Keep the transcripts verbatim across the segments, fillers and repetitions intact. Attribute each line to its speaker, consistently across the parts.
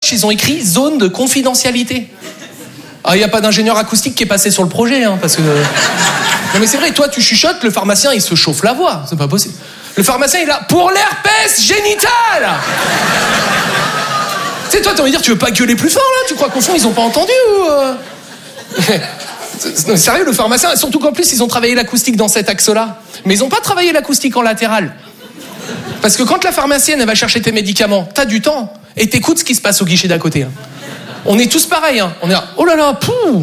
Speaker 1: scotch, ils ont écrit zone de confidentialité. Ah, il n'y a pas d'ingénieur acoustique qui est passé sur le projet, hein, parce que... Non mais c'est vrai, toi tu chuchotes, le pharmacien il se chauffe la voix, c'est pas possible. Le pharmacien il est là, pour l'herpès génital. Tu sais, toi t'as envie de dire, tu veux pas gueuler plus fort là? Tu crois qu'au fond ils ont pas entendu ou... Euh... Non, sérieux, le pharmacien, surtout qu'en plus ils ont travaillé l'acoustique dans cet axe-là. Mais ils ont pas travaillé l'acoustique en latéral. Parce que quand la pharmacienne elle va chercher tes médicaments, t'as du temps et t'écoutes ce qui se passe au guichet d'à côté. Hein. On est tous pareils, hein. On est là, oh là là, pouh,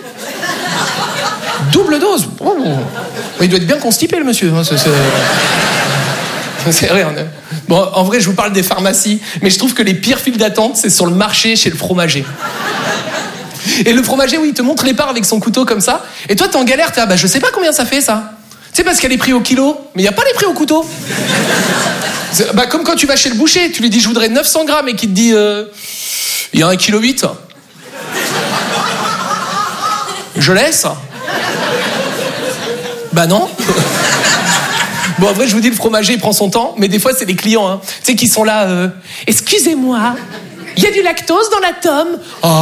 Speaker 1: double dose. Oh. Il doit être bien constipé le monsieur. Hein. C'est, c'est... c'est vrai. On est... Bon, en vrai, je vous parle des pharmacies, mais je trouve que les pires files d'attente, c'est sur le marché chez le fromager. Et le fromager, oui, il te montre les parts avec son couteau comme ça. Et toi, t'es en galère, t'es là, bah je sais pas combien ça fait ça. Tu sais, parce qu'il y a les prix au kilo, mais il n'y a pas les prix au couteau. C'est, bah comme quand tu vas chez le boucher, tu lui dis je voudrais neuf cents grammes et qu'il te dit euh, il y a un virgule huit kilos. Je laisse. Bah non. Bon, en vrai, je vous dis, le fromager, il prend son temps, mais des fois, c'est les clients, hein, tu sais, qui sont là, euh, excusez-moi, il y a du lactose dans la tome.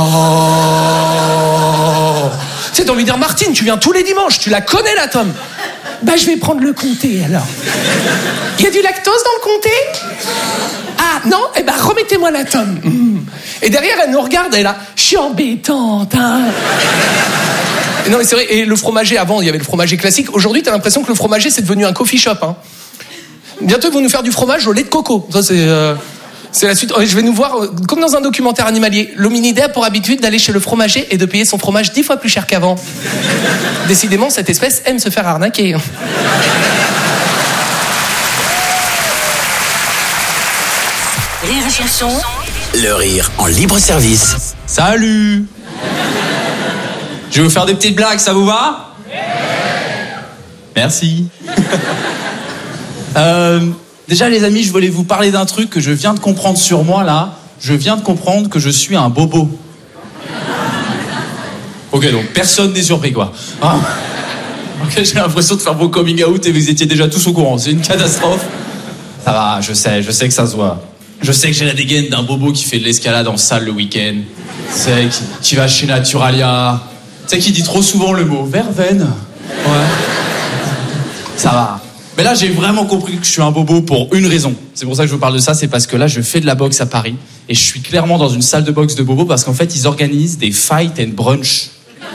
Speaker 1: Oh. Tu sais, t'as envie de dire, Martine, tu viens tous les dimanches, tu la connais, la tome. Bah, je vais prendre le comté, alors. Il y a du lactose dans le comté? Ah, non? Eh ben, remettez-moi la tome. Mmh. Et derrière, elle nous regarde, elle est là, je suis embêtante, hein. Et non, mais c'est vrai, et le fromager, avant, il y avait le fromager classique. Aujourd'hui, t'as l'impression que le fromager, c'est devenu un coffee shop, hein. Bientôt, ils vont nous faire du fromage au lait de coco. Ça, c'est... Euh... C'est la suite. Je vais nous voir, comme dans un documentaire animalier. L'hominidé a pour habitude d'aller chez le fromager et de payer son fromage dix fois plus cher qu'avant. Décidément, cette espèce aime se faire arnaquer.
Speaker 2: Rire et chanson.
Speaker 3: Le rire en libre service.
Speaker 4: Salut. Je vais vous faire des petites blagues, ça vous va? Merci. euh... Déjà les amis, je voulais vous parler d'un truc que je viens de comprendre sur moi là. Je viens de comprendre que je suis un bobo. Ok, donc personne n'est surpris quoi. Ah. Ok, j'ai l'impression de faire vos coming out et vous étiez déjà tous au courant. C'est une catastrophe. Ça va, je sais, je sais que ça se voit. Je sais que j'ai la dégaine d'un bobo qui fait de l'escalade en salle le week-end. C'est qui, qui va chez Naturalia. Tu sais, qui dit trop souvent le mot verveine. Ouais. Ça va. Mais là, j'ai vraiment compris que je suis un bobo pour une raison. C'est pour ça que je vous parle de ça, c'est parce que là, je fais de la boxe à Paris. Et je suis clairement dans une salle de boxe de bobo parce qu'en fait, ils organisent des fight and brunch.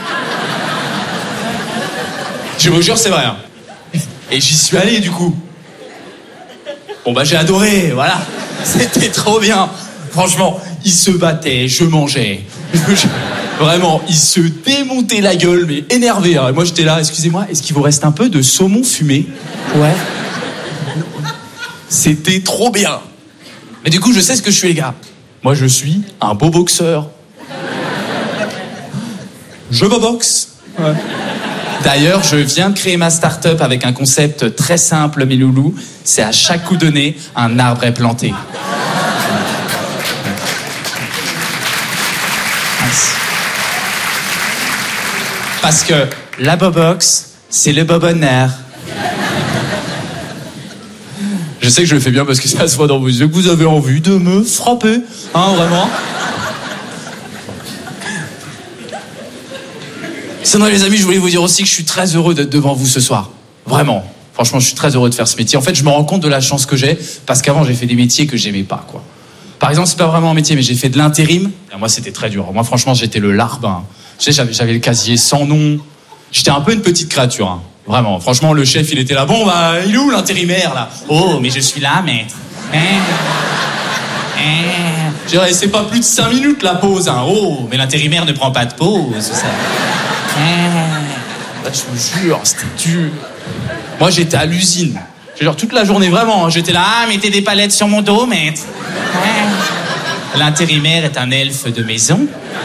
Speaker 4: Je vous jure, c'est vrai. Hein. Et j'y suis allé, du coup. Bon, bah, j'ai adoré, voilà. C'était trop bien. Franchement, ils se battaient, je mangeais. Vraiment, ils se démontaient la gueule, mais énervés. Hein. Et moi, j'étais là, excusez-moi, est-ce qu'il vous reste un peu de saumon fumé? Ouais. C'était trop bien. Mais du coup, je sais ce que je suis, les gars. Moi, je suis un beau boxeur. Je boxe. Ouais. D'ailleurs, je viens de créer ma start-up avec un concept très simple, mes loulous. C'est à chaque coup donné, un arbre est planté. Parce que la bobox, c'est le bobonnaire. Je sais que je le fais bien parce que ça se voit dans vos yeux que vous avez envie de me frapper. Hein, vraiment. Sinon, les amis, je voulais vous dire aussi que je suis très heureux d'être devant vous ce soir. Vraiment. Franchement, je suis très heureux de faire ce métier. En fait, je me rends compte de la chance que j'ai parce qu'avant, j'ai fait des métiers que j'aimais pas, quoi. Par exemple, c'est pas vraiment un métier, mais j'ai fait de l'intérim. Et moi, c'était très dur. Moi, franchement, j'étais le larbin. Tu sais, j'avais, j'avais le casier sans nom. J'étais un peu une petite créature, hein. Vraiment. Franchement, le chef, il était là. Bon, bah, il est où l'intérimaire, là? Oh, mais je suis là, maître. Hein hein je dirais, c'est pas plus de cinq minutes, la pause, hein. Oh, mais l'intérimaire ne prend pas de pause, ça. Hein bah, je vous jure, c'était dur. Moi, j'étais à l'usine. Genre, toute la journée, vraiment. Hein. J'étais là, ah, mettez des palettes sur mon dos, maître. Hein l'intérimaire est un elfe de maison.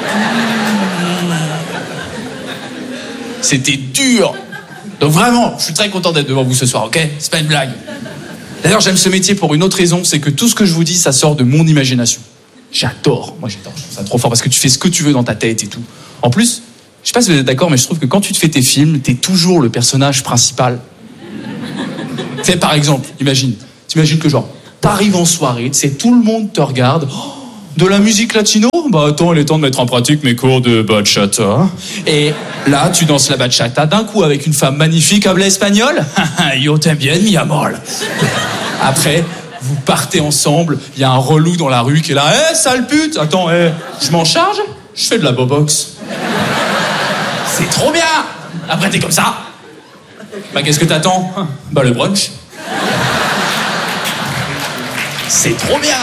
Speaker 4: C'était dur. Donc vraiment, je suis très content d'être devant vous ce soir, ok? C'est pas une blague. D'ailleurs, j'aime ce métier pour une autre raison, c'est que tout ce que je vous dis, ça sort de mon imagination. J'adore, moi j'adore, je trouve ça trop fort, parce que tu fais ce que tu veux dans ta tête et tout. En plus, je sais pas si vous êtes d'accord, mais je trouve que quand tu te fais tes films, t'es toujours le personnage principal. Tu sais, par exemple, imagine, t'imagines que genre, t'arrives en soirée, tu sais, tout le monde te regarde, oh, De la musique latino? Bah attends, il est temps de mettre en pratique mes cours de bachata. Et là, tu danses la bachata d'un coup avec une femme magnifique habla espagnol. Yo t'aime bien, mi amor. Après, vous partez ensemble, il y a un relou dans la rue qui est là. Eh, hey, sale pute! Attends, eh, hey, je m'en charge? Je fais de la bobox. C'est trop bien! Après, t'es comme ça. Bah, qu'est-ce que t'attends? Bah, le brunch. C'est trop bien!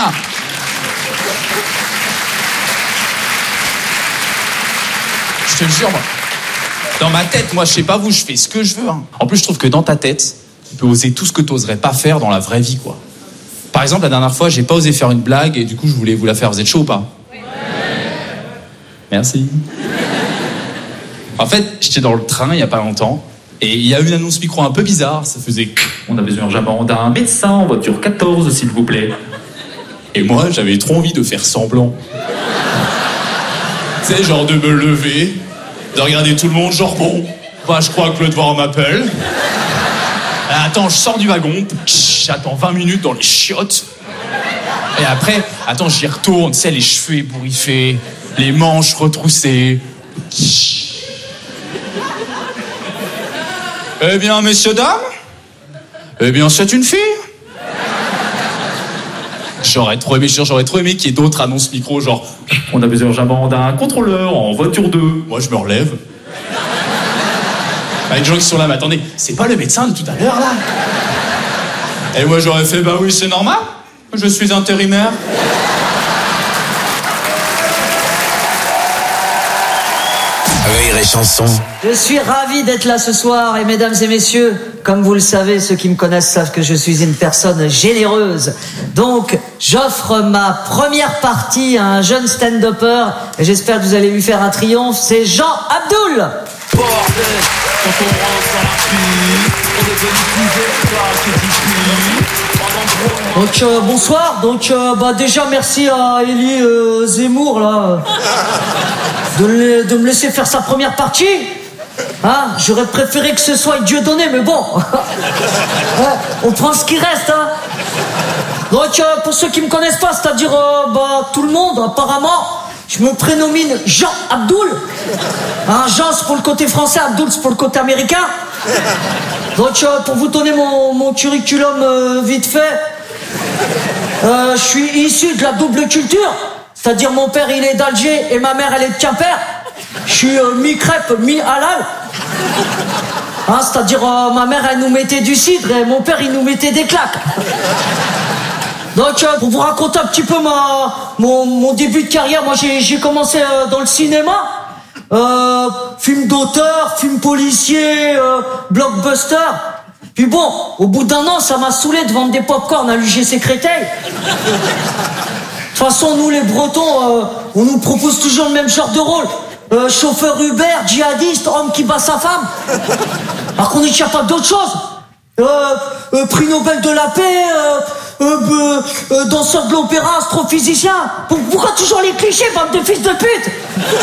Speaker 4: Je te le jure, moi. Dans ma tête, moi, je sais pas vous, je fais ce que je veux. Hein. En plus, je trouve que dans ta tête, tu peux oser tout ce que t'oserais pas faire dans la vraie vie, quoi. Par exemple, la dernière fois, j'ai pas osé faire une blague et du coup, je voulais vous la faire. Vous êtes chaud ou pas? Ouais. Merci. En fait, j'étais dans le train il y a pas longtemps et il y a eu une annonce micro un peu bizarre. Ça faisait « On a besoin urgemment d'un médecin en voiture quatorze, s'il vous plaît. » Et moi, j'avais trop envie de faire semblant. Tu sais, genre de me lever, de regarder tout le monde, genre bon, bah, je crois que le devoir m'appelle. Attends, je sors du wagon, j'attends vingt minutes dans les chiottes. Et après, attends, j'y retourne, tu sais, les cheveux ébouriffés, les manches retroussées. Eh bien, messieurs, dames, eh bien, c'est une fille. J'aurais trop aimé, j'aurais trop aimé qu'il y ait d'autres annonces micro, genre on a besoin urgemment d'un contrôleur en voiture deux. Moi, je me relève. Avec des gens qui sont là, mais attendez, c'est pas le médecin de tout à l'heure, là? Et moi, j'aurais fait, bah oui, c'est normal. Je suis intérimaire.
Speaker 3: Rire et chanson.
Speaker 5: Je suis ravi d'être là ce soir et mesdames et messieurs, comme vous le savez, ceux qui me connaissent savent que je suis une personne généreuse. Donc, j'offre ma première partie à un jeune stand-upper et j'espère que vous allez lui faire un triomphe. C'est Jean Abdoul. Donc euh, bonsoir, donc euh, bah déjà merci à Elie euh, Zemmour là de, le, de me laisser faire sa première partie. Hein, j'aurais préféré que ce soit Dieudonné, mais bon, ouais, on prend ce qui reste. Hein. Donc euh, pour ceux qui me connaissent pas, c'est-à-dire euh, bah tout le monde apparemment. Je me prénomine Jean Abdoul. Hein, Jean, c'est pour le côté français, Abdoul, c'est pour le côté américain. Donc, euh, pour vous donner mon, mon curriculum euh, vite fait, euh, je suis issu de la double culture. C'est-à-dire, mon père, il est d'Alger et ma mère, elle est de Quimper. Je suis euh, mi-crêpe, mi-halal. Hein, c'est-à-dire, euh, ma mère, elle nous mettait du cidre et mon père, il nous mettait des claques. Donc, euh, pour vous raconter un petit peu ma, mon, mon début de carrière, moi j'ai, j'ai commencé euh, dans le cinéma, euh, film d'auteur, film policier, euh, blockbuster. Puis bon, au bout d'un an, ça m'a saoulé de vendre des pop-corn à l'U G C Créteil. De toute façon, nous les Bretons, euh, on nous propose toujours le même genre de rôle. Euh, chauffeur Uber, djihadiste, homme qui bat sa femme. Alors qu'on est capable d'autre chose. Euh, euh, prix Nobel de la paix, euh, euh, euh, euh, danseur de l'opéra, astrophysicien. Pourquoi toujours les clichés, bande de fils de pute?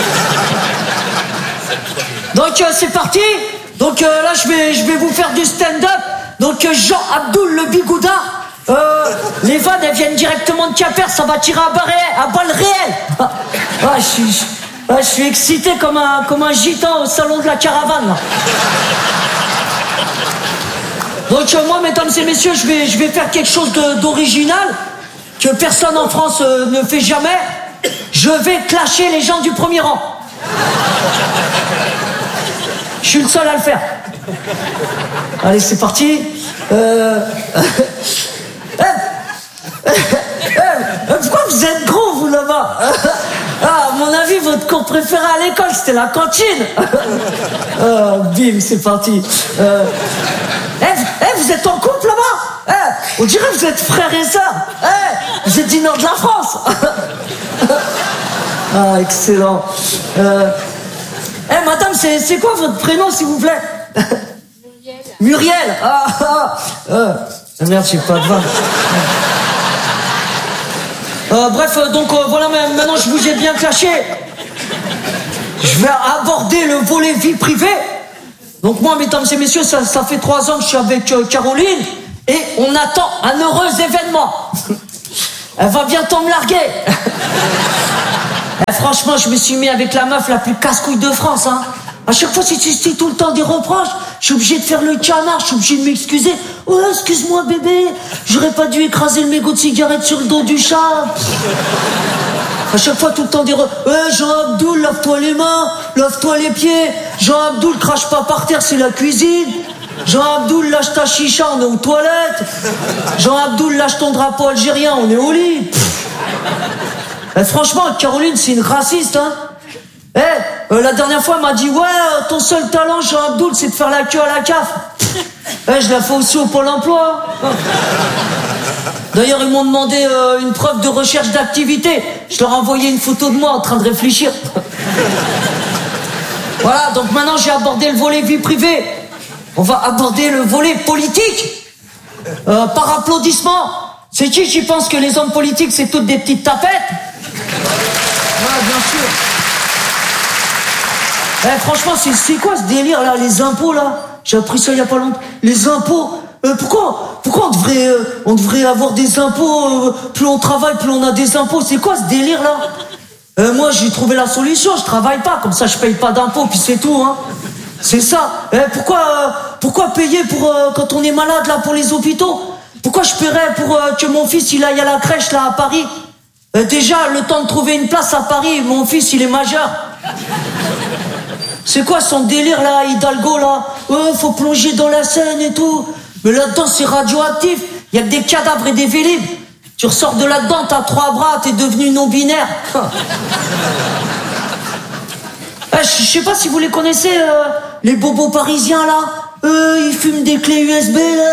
Speaker 5: Donc euh, c'est parti. Donc euh, là je vais je vais vous faire du stand-up. Donc euh, Jean Abdoul le Bigouda. Euh, les vannes elles viennent directement de Quimper, ça va tirer à balles réelles, à balles réelles. Ah, ah, je suis ah, je suis excité comme un comme un gitan au salon de la caravane. Là. Donc euh, moi, mesdames et messieurs, je vais, je vais faire quelque chose de, d'original que personne en France euh, ne fait jamais. Je vais clasher les gens du premier rang. Je suis le seul à le faire. Allez, c'est parti. Euh... Pourquoi vous êtes gros, vous, là-bas? Ah, à mon avis, votre cours préféré à l'école, c'était la cantine. euh, bim, c'est parti. Euh... Eh, eh, vous êtes en couple là-bas? Eh, on dirait que vous êtes frères et sœurs. Eh, vous êtes du nord de la France. Ah, excellent. Euh... Eh, madame, c'est, c'est quoi votre prénom, s'il vous plaît? Muriel. Muriel. Ah, ah, euh... merde, j'ai pas de voix. Euh, bref, donc euh, voilà, maintenant je vous ai bien clashé. Je vais aborder le volet vie privée. Donc moi, mesdames et messieurs, ça, ça fait trois ans que je suis avec euh, Caroline et on attend un heureux événement. Elle va bientôt me larguer. Eh, franchement, je me suis mis avec la meuf la plus casse-couille de France, hein. À chaque fois, si tu dis tout le temps des reproches, je suis obligé de faire le canard, je suis obligé de m'excuser. Oh, excuse-moi, bébé, j'aurais pas dû écraser le mégot de cigarette sur le dos du chat. À chaque fois, tout le temps des reproches. Ouais, Jean-Abdoul, lave-toi les mains, lave-toi les pieds. Jean-Abdoul, crache pas par terre, c'est la cuisine. Jean-Abdoul, lâche ta chicha, on est aux toilettes. Jean-Abdoul, lâche ton drapeau algérien, on est au lit. Eh, franchement, Caroline, c'est une raciste, hein. Eh, euh, la dernière fois, elle m'a dit, ouais, euh, ton seul talent, Jean-Abdoul, c'est de faire la queue à la C A F. Eh, je la fais aussi au Pôle emploi. D'ailleurs, ils m'ont demandé euh, une preuve de recherche d'activité. Je leur ai envoyé une photo de moi en train de réfléchir. Voilà, donc maintenant, j'ai abordé le volet vie privée. On va aborder le volet politique. Euh, par applaudissement. C'est qui qui pense que les hommes politiques, c'est toutes des petites tapettes? Voilà, bien sûr. Eh, franchement, c'est, c'est quoi ce délire là, les impôts là? J'ai appris ça il y a pas longtemps. Les impôts. Euh, pourquoi, pourquoi on devrait, euh, on devrait avoir des impôts? Euh, plus on travaille, plus on a des impôts. C'est quoi ce délire là? euh, Moi, j'ai trouvé la solution. Je travaille pas, comme ça, je paye pas d'impôts, puis c'est tout, hein. C'est ça. Eh, pourquoi, euh, pourquoi payer pour euh, quand on est malade là pour les hôpitaux? Pourquoi je paierais pour euh, que mon fils il aille à la crèche là à Paris? euh, Déjà, le temps de trouver une place à Paris, mon fils il est majeur. C'est quoi son délire là, Hidalgo là? Ouais, faut plonger dans la Seine et tout. Mais là-dedans c'est radioactif. Il y a que des cadavres et des vélib. Tu ressors de là-dedans, t'as trois bras, t'es devenu non-binaire. eh, Je sais pas si vous les connaissez, euh, les bobos parisiens là. Eux, ils fument des clés U S B là.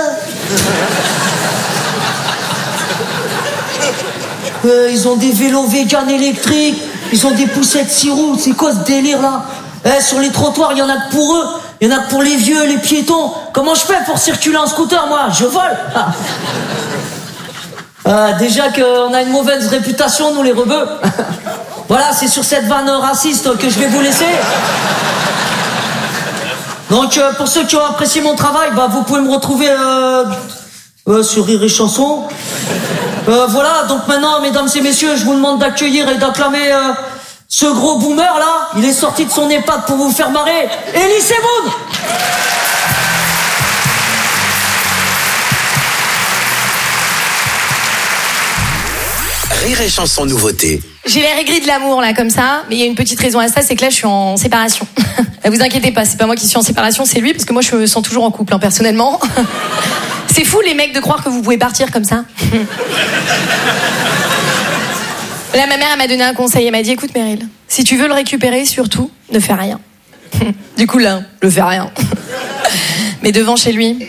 Speaker 5: euh, Ils ont des vélos vegan électriques. Ils ont des poussettes six roues. C'est quoi ce délire là? Eh, sur les trottoirs, il y en a que pour eux. Il y en a que pour les vieux, les piétons. Comment je fais pour circuler en scooter, moi? Je vole. Ah. Euh, déjà qu'on a une mauvaise réputation, nous les rebeux. Voilà, c'est sur cette vanne raciste que je vais vous laisser. Donc, euh, pour ceux qui ont apprécié mon travail, bah, vous pouvez me retrouver euh, euh, sur Rire et Chanson. Euh, voilà, donc maintenant, mesdames et messieurs, je vous demande d'accueillir et d'acclamer... Euh, ce gros boomer là, il est sorti de son EHPAD pour vous faire marrer. Elie Semoun.
Speaker 3: Rire et Chanson nouveauté.
Speaker 6: J'ai l'air aigri de l'amour là comme ça, mais il y a une petite raison à ça, c'est que là je suis en séparation. Vous inquiétez pas, c'est pas moi qui suis en séparation, c'est lui, parce que moi je me sens toujours en couple, hein, personnellement. C'est fou les mecs de croire que vous pouvez partir comme ça. Là, ma mère, elle m'a donné un conseil. Elle m'a dit, écoute, Meryl, si tu veux le récupérer, surtout, ne fais rien. Du coup, là, je fais rien. Mais devant chez lui.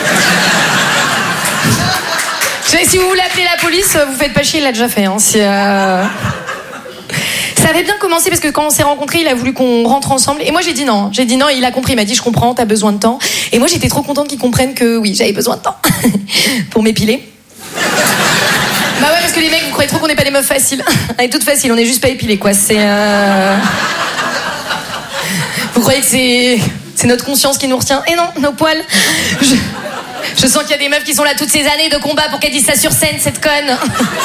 Speaker 6: Si vous voulez appeler la police, vous faites pas chier, il l'a déjà fait. Hein. Si, euh... Ça avait bien commencé parce que quand on s'est rencontrés, il a voulu qu'on rentre ensemble. Et moi, j'ai dit non. J'ai dit non, et il a compris. Il m'a dit, je comprends, t'as besoin de temps. Et moi, j'étais trop contente qu'il comprenne que oui, j'avais besoin de temps pour m'épiler. Bah ouais, parce que les mecs, vous croyez trop qu'on n'est pas des meufs faciles. On est toutes faciles, on est juste pas épilées, quoi. C'est... Euh... Vous croyez que c'est... c'est notre conscience qui nous retient? Et non, nos poils. Je, je sens qu'il y a des meufs qui sont là toutes ces années de combat pour qu'elles disent ça sur scène, cette conne.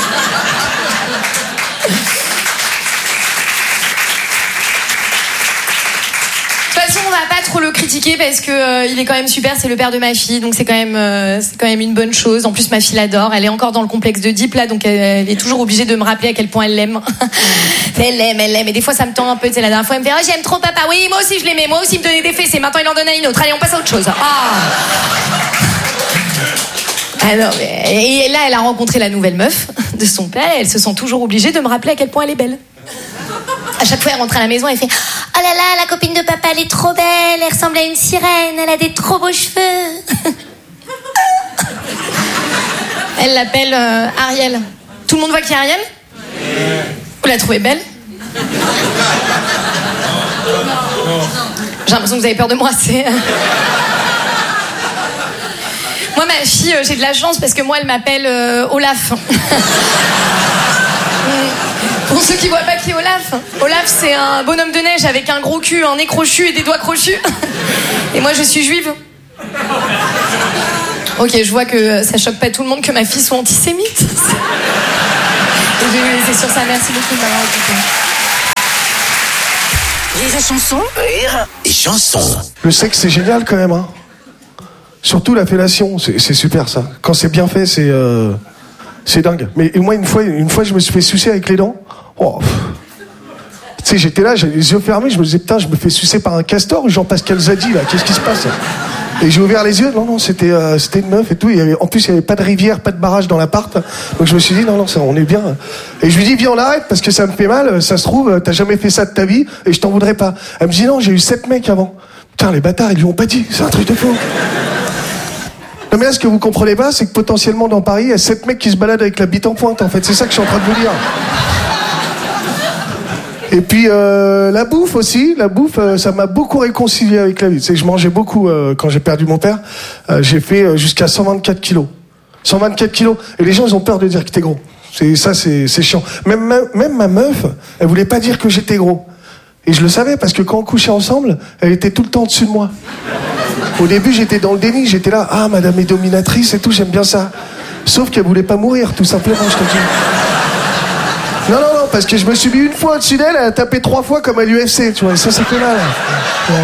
Speaker 6: De toute façon, on va pas trop le critiquer parce que euh, il est quand même super, c'est le père de ma fille, donc c'est quand même euh, c'est quand même une bonne chose. En plus, ma fille l'adore, elle est encore dans le complexe de Deep là, donc elle, elle est toujours obligée de me rappeler à quel point elle l'aime. Elle l'aime, elle l'aime, et des fois ça me tend un peu. Tu sais, la dernière fois elle me fait, oh, j'aime trop papa. Oui, moi aussi je l'aimais, moi aussi il me donnait des fessées. Maintenant il en donne à une autre. Allez, on passe à autre chose. Ah. Alors, et là, elle a rencontré la nouvelle meuf de son père, et elle se sent toujours obligée de me rappeler à quel point elle est belle. À chaque fois, elle rentre à la maison, elle fait, oh là là, la copine de papa, elle est trop belle, elle ressemble à une sirène, elle a des trop beaux cheveux. Elle l'appelle euh, Ariel. Tout le monde voit qui est Ariel? Vous la trouvez belle? J'ai l'impression que vous avez peur de moi, c'est... Moi, ma fille, euh, j'ai de la chance parce que moi, elle m'appelle euh, Olaf. Pour ceux qui voient pas qui est Olaf, Olaf, c'est un bonhomme de neige avec un gros cul, un nez crochu et des doigts crochus. Et moi, je suis juive. Ok, je vois que ça choque pas tout le monde que ma fille soit antisémite. je vais vous laisser sur ça. Merci beaucoup de m'avoir écouté.
Speaker 2: Rire et chanson.
Speaker 3: Rire et chanson.
Speaker 7: Le sexe, c'est génial quand même, hein. Surtout la fellation, c'est, c'est super ça. Quand c'est bien fait, c'est euh, c'est dingue. Mais moi, une fois, une fois, je me suis fait sucer avec les dents. Oh, tu sais, j'étais là, j'avais les yeux fermés, je me disais, putain, je me fais sucer par un castor ou Jean-Pascal Zadi, là, qu'est-ce qui se passe? Et j'ai ouvert les yeux, non, non, c'était euh, c'était une meuf et tout. Il y avait, en plus, il n'y avait pas de rivière, pas de barrage dans l'appart. Donc je me suis dit, non, non, ça, on est bien. Et je lui dis, viens, on arrête, parce que ça me fait mal, ça se trouve, t'as jamais fait ça de ta vie, et je t'en voudrais pas. Elle me dit, non, j'ai eu sept mecs avant. Putain, les bâtards, ils lui ont pas dit, c'est un truc de fou. Non mais là, ce que vous comprenez pas, c'est que potentiellement dans Paris, il y a sept mecs qui se baladent avec la bite en pointe, en fait. C'est ça que je suis en train de vous dire. Et puis euh, la bouffe aussi, la bouffe, euh, ça m'a beaucoup réconcilié avec la vie. C'est que je mangeais beaucoup euh, quand j'ai perdu mon père. Euh, j'ai fait euh, jusqu'à cent vingt-quatre kilos. cent vingt-quatre kilos. Et les gens, ils ont peur de dire que t'es gros. C'est ça, c'est c'est chiant. Même ma, même ma meuf, elle voulait pas dire que j'étais gros. Et je le savais parce que quand on couchait ensemble, elle était tout le temps au-dessus de moi. Au début, j'étais dans le déni, j'étais là, ah, madame est dominatrice et tout, j'aime bien ça. Sauf qu'elle voulait pas mourir, tout simplement, je te dis. Non, non, non, parce que je me suis mis une fois au-dessus d'elle, elle a tapé trois fois comme à l'U F C, tu vois, et ça, c'est que là, là. Ouais.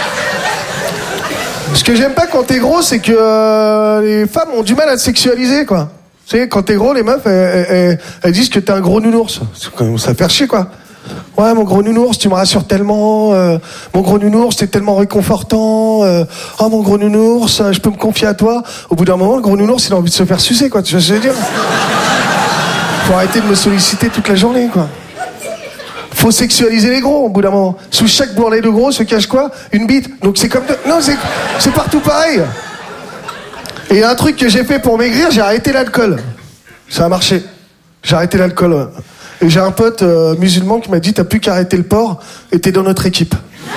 Speaker 7: Ce que j'aime pas quand t'es gros, c'est que euh, les femmes ont du mal à te sexualiser, quoi. Tu sais, quand t'es gros, les meufs, elles, elles, elles disent que t'es un gros nounours. Ça fait chier, quoi. Ouais, mon gros nounours, tu me rassures tellement. Euh, mon gros nounours, t'es tellement réconfortant. Euh, oh, mon gros nounours, je peux me confier à toi. Au bout d'un moment, le gros nounours, il a envie de se faire sucer, quoi. Tu vois ce que je veux dire? Faut arrêter de me solliciter toute la journée, quoi. Faut sexualiser les gros, au bout d'un moment. Sous chaque bourrelet de gros se cache quoi? Une bite. Donc c'est comme... De... Non, c'est... c'est partout pareil. Et il y a un truc que j'ai fait pour maigrir, j'ai arrêté l'alcool. Ça a marché. J'ai arrêté l'alcool, ouais. Et j'ai un pote euh, musulman qui m'a dit, t'as plus qu'à arrêter le porc et t'es dans notre équipe.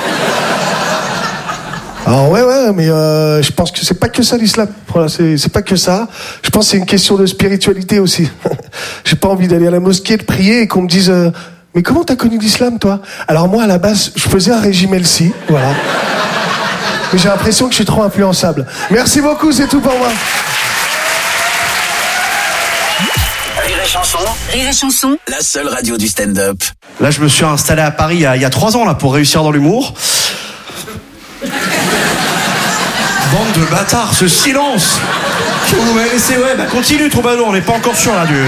Speaker 7: Alors ouais, ouais, mais euh, je pense que c'est pas que ça l'islam. Voilà, c'est, c'est pas que ça. Je pense que c'est une question de spiritualité aussi. J'ai pas envie d'aller à la mosquée, de prier et qu'on me dise... Euh, mais comment t'as connu l'islam, toi? Alors moi, à la base, je faisais un régime L C, voilà. Mais j'ai l'impression que je suis trop influençable. Merci beaucoup, c'est tout pour moi.
Speaker 3: Rire et chanson.
Speaker 2: Rire et chanson.
Speaker 3: La seule radio du stand-up.
Speaker 8: Là, je me suis installé à Paris il y a, il y a trois ans là pour réussir dans l'humour. Bande de bâtards, ce silence que vous m'avez laissé. Ouais, bah continue, Troubadour, on n'est pas encore sûr là du.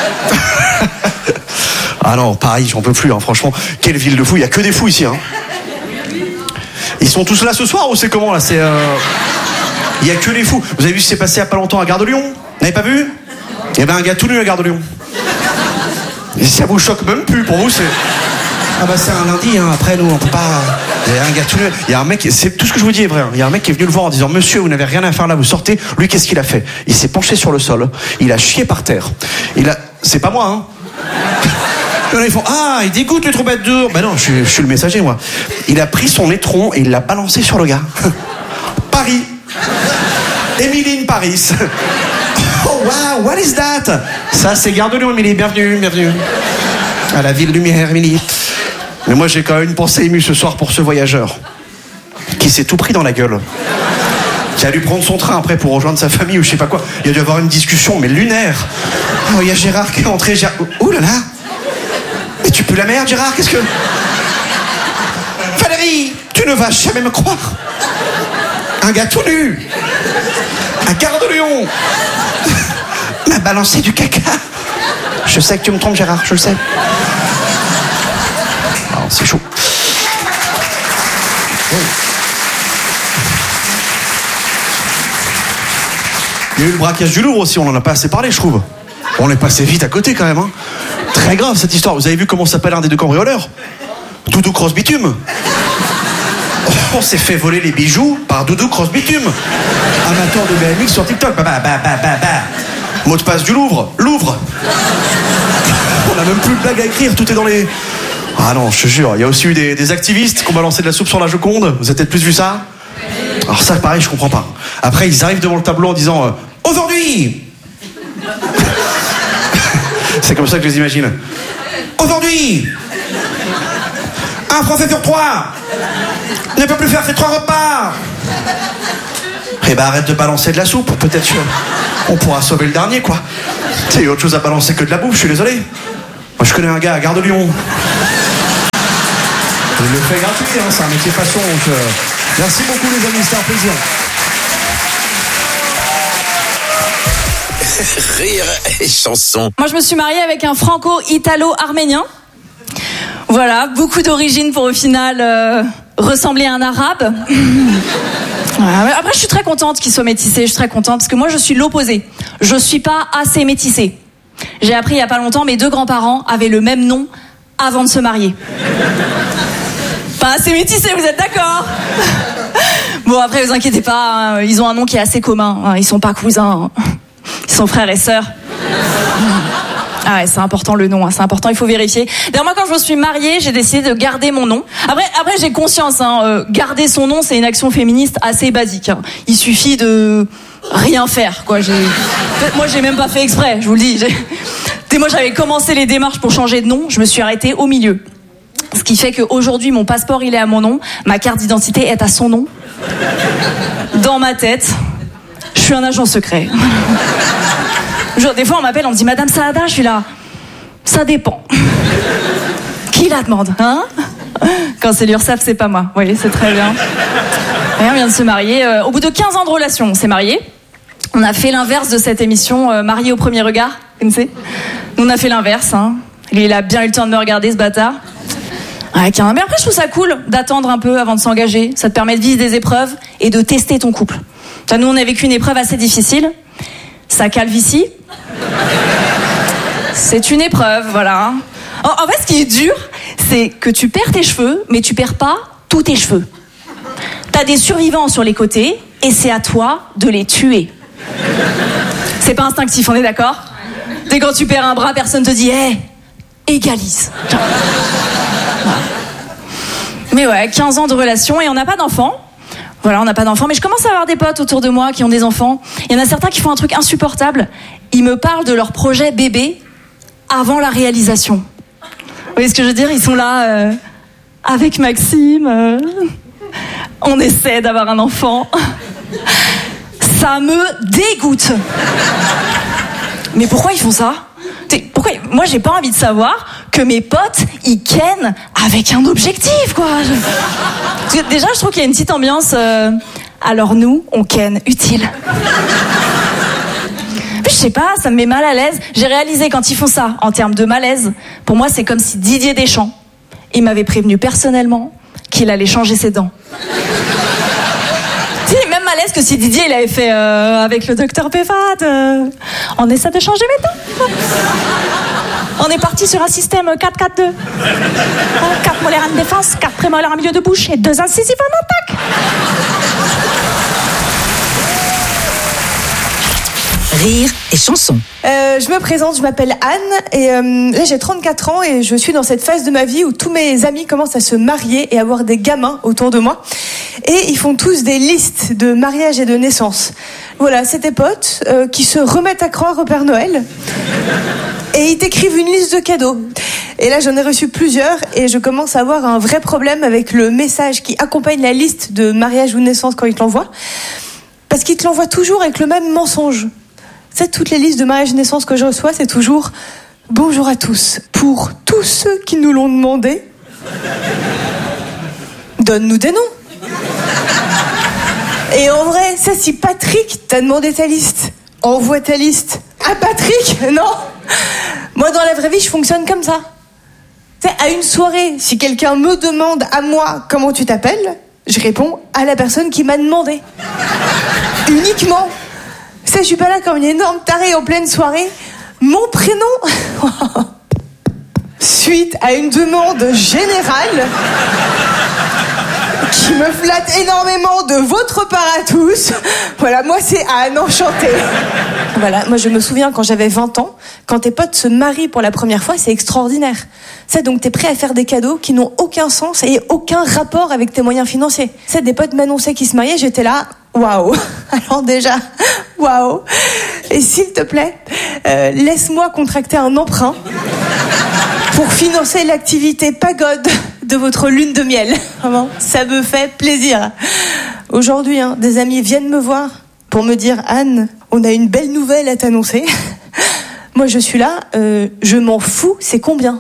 Speaker 8: Ah non, Paris, j'en peux plus, hein, franchement. Quelle ville de fous, il y a que des fous ici. Hein. Ils sont tous là ce soir ou c'est comment là? C'est. Euh... Il y a que les fous. Vous avez vu ce qui s'est passé il y a pas longtemps à Gare de Lyon? Vous n'avez pas vu? Il y avait un gars tout nu à Gare de Lyon. Et ça vous choque même plus, pour vous c'est... Ah bah c'est un lundi, hein. Après nous on peut pas... Il y a un gars tout nu, il y a un mec, c'est tout ce que je vous dis est vrai, hein. Il y a un mec qui est venu le voir en disant, monsieur vous n'avez rien à faire là, vous sortez. Lui qu'est-ce qu'il a fait? Il s'est penché sur le sol, il a chié par terre. Il a... C'est pas moi, hein. Et là, ils font, ah il dégoûte les troubadours. Bah non, je suis, je suis le messager moi. Il a pris son étron et il l'a balancé sur le gars. Paris. Émilie Paris. Oh wow, what is that? Ça c'est Gare de Lyon, Émilie, bienvenue, bienvenue. À la ville lumière, Émilie. Mais moi j'ai quand même une pensée émue ce soir pour ce voyageur qui s'est tout pris dans la gueule, qui a dû prendre son train après pour rejoindre sa famille ou je sais pas quoi. Il a dû avoir une discussion mais lunaire. Oh, il y a Gérard qui est entré. Gérard... Ouh là là. Mais tu peux la merde, Gérard, qu'est-ce que... Valérie, tu ne vas jamais me croire. Un gars tout nu à Gare de Lyon m'a balancé du caca. Je sais que tu me trompes, Gérard, je le sais. Oh, c'est chaud. Oui. Il y a eu le braquage du Louvre aussi, on en a pas assez parlé, je trouve. On est passé vite à côté quand même, hein. Très grave cette histoire. Vous avez vu comment s'appelle un des deux cambrioleurs? Doudou Cross Bitume. On s'est fait voler les bijoux par Doudou Cross Bitume, amateur de B M X sur TikTok. Bah bah bah bah bah bah. Mot de passe du Louvre, Louvre. On a même plus de blague à écrire, tout est dans les... Ah non, je te jure, il y a aussi eu des, des activistes qui ont balancé de la soupe sur la Joconde. Vous avez peut-être plus vu ça? Alors ça, pareil, je comprends pas. Après, ils arrivent devant le tableau en disant euh, « Aujourd'hui !» C'est comme ça que je les imagine. « Aujourd'hui !» Un Français sur trois ne peut plus faire ses trois repas. Eh ben arrête de balancer de la soupe, peut-être qu'on pourra sauver le dernier, quoi. C'est autre chose à balancer que de la bouffe, je suis désolé. Moi, je connais un gars à Gare de Lyon. Il le fait gratuit, hein, c'est un métier passion. Donc, euh, merci beaucoup les amis, c'était un plaisir.
Speaker 3: Rire et chanson.
Speaker 9: Moi, je me suis mariée avec un franco-italo-arménien. Voilà, beaucoup d'origines pour au final euh, ressembler à un arabe. Voilà. Après, je suis très contente qu'il soit métissé. Je suis très contente parce que moi, je suis l'opposé. Je suis pas assez métissée. J'ai appris il y a pas longtemps, mes deux grands-parents avaient le même nom avant de se marier. Pas assez métissé, vous êtes d'accord? Bon, après, vous inquiétez pas, hein, ils ont un nom qui est assez commun. Hein, ils sont pas cousins, hein. Ils sont frères et sœurs. Ah ouais, c'est important le nom, hein, c'est important, il faut vérifier. D'ailleurs, moi, quand je me suis mariée, j'ai décidé de garder mon nom. Après, après j'ai conscience, hein, euh, garder son nom, c'est une action féministe assez basique. Hein. Il suffit de rien faire, quoi. J'ai... Moi, j'ai même pas fait exprès, je vous le dis. J'ai... Dès moi, j'avais commencé les démarches pour changer de nom, je me suis arrêtée au milieu. Ce qui fait qu'aujourd'hui, mon passeport, il est à mon nom, ma carte d'identité est à son nom. Dans ma tête, je suis un agent secret. Genre, des fois, on m'appelle, on me dit « Madame Saada », je suis là. Ça dépend. Qui la demande, hein? Quand c'est l'URSSAF, c'est pas moi. Oui, c'est très bien. Et on vient de se marier. Euh, au bout de quinze ans de relation, on s'est mariés. On a fait l'inverse de cette émission euh, Marié au premier regard. Vous connaissez? Nous, on a fait l'inverse. Hein. Lui, il a bien eu le temps de me regarder, ce bâtard. Ouais, mais après, je trouve ça cool d'attendre un peu avant de s'engager. Ça te permet de vivre des épreuves et de tester ton couple. Enfin, nous, on a vécu une épreuve assez difficile. Sa calvitie. C'est une épreuve, voilà. En, en fait, ce qui est dur, c'est que tu perds tes cheveux, mais tu perds pas tous tes cheveux. T'as des survivants sur les côtés, et c'est à toi de les tuer. C'est pas instinctif, on est d'accord? Dès quand tu perds un bras, personne te dit « Hé, hey, égalise ». Mais ouais, quinze ans de relation et on n'a pas d'enfants. Voilà, on n'a pas d'enfants, mais je commence à avoir des potes autour de moi qui ont des enfants. Il y en a certains qui font un truc insupportable. Ils me parlent de leur projet bébé avant la réalisation. Vous voyez ce que je veux dire? Ils sont là, euh, avec Maxime, euh, on essaie d'avoir un enfant. Ça me dégoûte. Mais pourquoi ils font ça? Pourquoi? Moi, j'ai pas envie de savoir que mes potes, ils kennent avec un objectif, quoi. Parce que déjà, je trouve qu'il y a une petite ambiance. Euh... Alors nous, on ken utile. Puis, je sais pas, ça me met mal à l'aise. J'ai réalisé quand ils font ça, en termes de malaise, pour moi, c'est comme si Didier Deschamps, il m'avait prévenu personnellement qu'il allait changer ses dents. Tu sais, même malaise que si Didier, il avait fait euh, avec le docteur Péfat, euh, on essaie de changer mes dents. On est parti sur un système quatre quatre deux. quatre molaires en défense, quatre prémolaires en milieu de bouche et deux incisives en attaque.
Speaker 2: Rire et chanson.
Speaker 10: Euh, je me présente, je m'appelle Anne et euh, là j'ai trente-quatre ans et je suis dans cette phase de ma vie où tous mes amis commencent à se marier et avoir des gamins autour de moi. Et ils font tous des listes de mariage et de naissance. Voilà, c'est des potes euh, qui se remettent à croire au Père Noël. Et ils t'écrivent une liste de cadeaux. Et là, j'en ai reçu plusieurs et je commence à avoir un vrai problème avec le message qui accompagne la liste de mariage ou de naissance quand ils te l'envoient. Parce qu'ils te l'envoient toujours avec le même mensonge. Tu sais, toutes les listes de mariage et de naissance que je reçois, c'est toujours « Bonjour à tous. Pour tous ceux qui nous l'ont demandé, donne-nous des noms. » Et en vrai, ça, si Patrick t'a demandé ta liste, envoie ta liste à Patrick, non? Moi, dans la vraie vie, je fonctionne comme ça. Tu sais, à une soirée, si quelqu'un me demande à moi comment tu t'appelles, je réponds à la personne qui m'a demandé. Uniquement. Tu sais, je suis pas là comme une énorme tarée en pleine soirée. Mon prénom, suite à une demande générale qui me flatte énormément de votre part à tous. Voilà, moi c'est Anne, enchantée. Voilà, moi je me souviens quand j'avais vingt ans, quand tes potes se marient pour la première fois, c'est extraordinaire. Ça, donc t'es prêt à faire des cadeaux qui n'ont aucun sens et aucun rapport avec tes moyens financiers. Ça, des potes m'annonçaient qu'ils se mariaient, j'étais là, waouh. Alors déjà, waouh. Et s'il te plaît, euh, laisse-moi contracter un emprunt pour financer l'activité pagode de votre lune de miel. Vraiment, ça me fait plaisir. Aujourd'hui, hein, des amis viennent me voir pour me dire « Anne, on a une belle nouvelle à t'annoncer. » Moi, je suis là, euh, je m'en fous, c'est combien?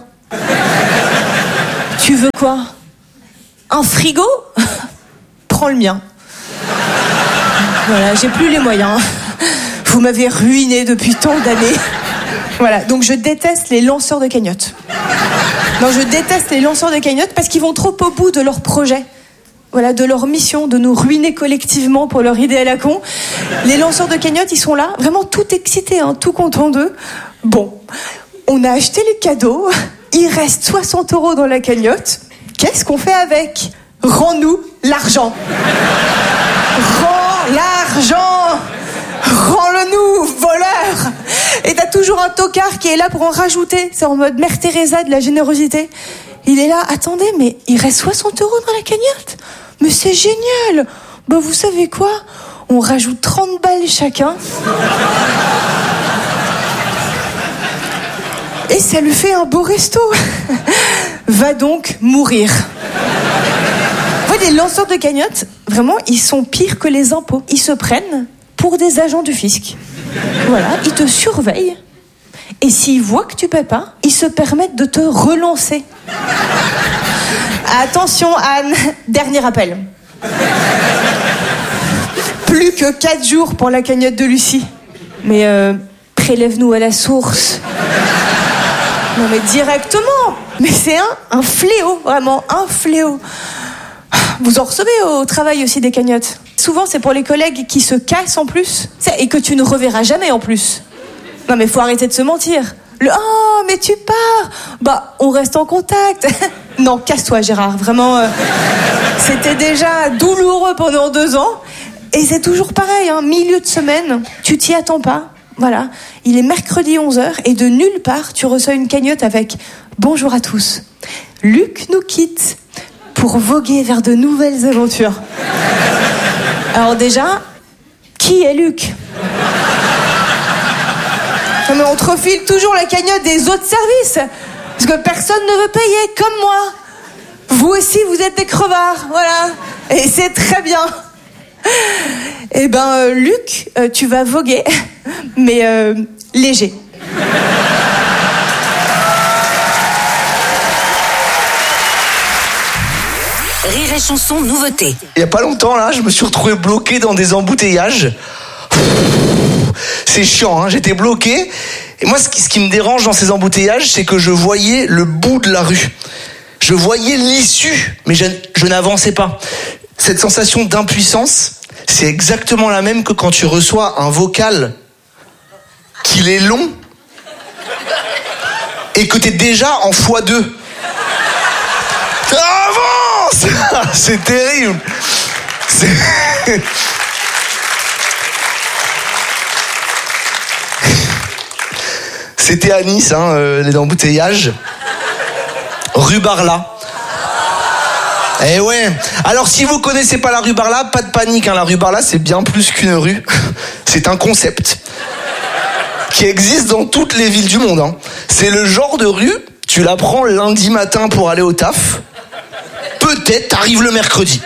Speaker 10: Tu veux quoi? Un frigo? Prends le mien. Voilà, j'ai plus les moyens. Vous m'avez ruiné depuis tant d'années. Voilà, donc je déteste les lanceurs de cagnottes. Non, je déteste les lanceurs de cagnottes parce qu'ils vont trop au bout de leur projet. Voilà, de leur mission, de nous ruiner collectivement pour leur idée à la con. Les lanceurs de cagnottes, ils sont là, vraiment tout excités, hein, tout contents d'eux. Bon, on a acheté les cadeaux, il reste soixante euros dans la cagnotte. Qu'est-ce qu'on fait avec? Rends-nous l'argent. Rends l'argent. Rends-le-nous, voleur. Et t'as toujours un tocard qui est là pour en rajouter. C'est en mode Mère Teresa de la générosité. Il est là, attendez, mais il reste soixante euros dans la cagnotte. Mais c'est génial. Bah vous savez quoi? On rajoute trente balles chacun. Et ça lui fait un beau resto. Va donc mourir. Vous voyez, les lanceurs de cagnottes, vraiment, ils sont pires que les impôts. Ils se prennent pour des agents du fisc. Voilà, ils te surveillent. Et s'ils voient que tu paies pas, ils se permettent de te relancer. Attention Anne, dernier appel. Plus que quatre jours pour la cagnotte de Lucie. Mais euh, prélève-nous à la source. Non mais directement. Mais c'est un, un fléau, vraiment, un fléau. Vous en recevez au travail aussi des cagnottes. Souvent c'est pour les collègues qui se cassent en plus. Et que tu ne reverras jamais en plus. Non mais faut arrêter de se mentir. Le « Oh, mais tu pars !» Bah, on reste en contact. Non, casse-toi Gérard, vraiment. Euh, c'était déjà douloureux pendant deux ans. Et c'est toujours pareil, hein, milieu de semaine, tu t'y attends pas. Voilà, il est mercredi onze heures et de nulle part, tu reçois une cagnotte avec « Bonjour à tous, Luc nous quitte pour voguer vers de nouvelles aventures. » Alors déjà, qui est Luc ? Non mais on te refile toujours la cagnotte des autres services. Parce que personne ne veut payer, comme moi. Vous aussi, vous êtes des crevards, voilà. Et c'est très bien. Eh ben, euh, Luc, euh, tu vas voguer, mais euh, léger.
Speaker 2: Rire et chanson, nouveauté.
Speaker 11: Il y a pas longtemps, là, je me suis retrouvé bloqué dans des embouteillages. C'est chiant, hein, j'étais bloqué. Et moi, ce qui, ce qui me dérange dans ces embouteillages, c'est que je voyais le bout de la rue. Je voyais l'issue, mais je, je n'avançais pas. Cette sensation d'impuissance, c'est exactement la même que quand tu reçois un vocal qu'il est long et que t'es déjà en fois deux. Avance. C'est terrible. C'est... C'était à Nice, hein, euh, les embouteillages. Rue Barla. Eh ouais. Alors si vous connaissez pas la rue Barla, pas de panique, hein. La rue Barla, c'est bien plus qu'une rue. C'est un concept qui existe dans toutes les villes du monde, hein. C'est le genre de rue, tu la prends lundi matin pour aller au taf. Peut-être t'arrives le mercredi.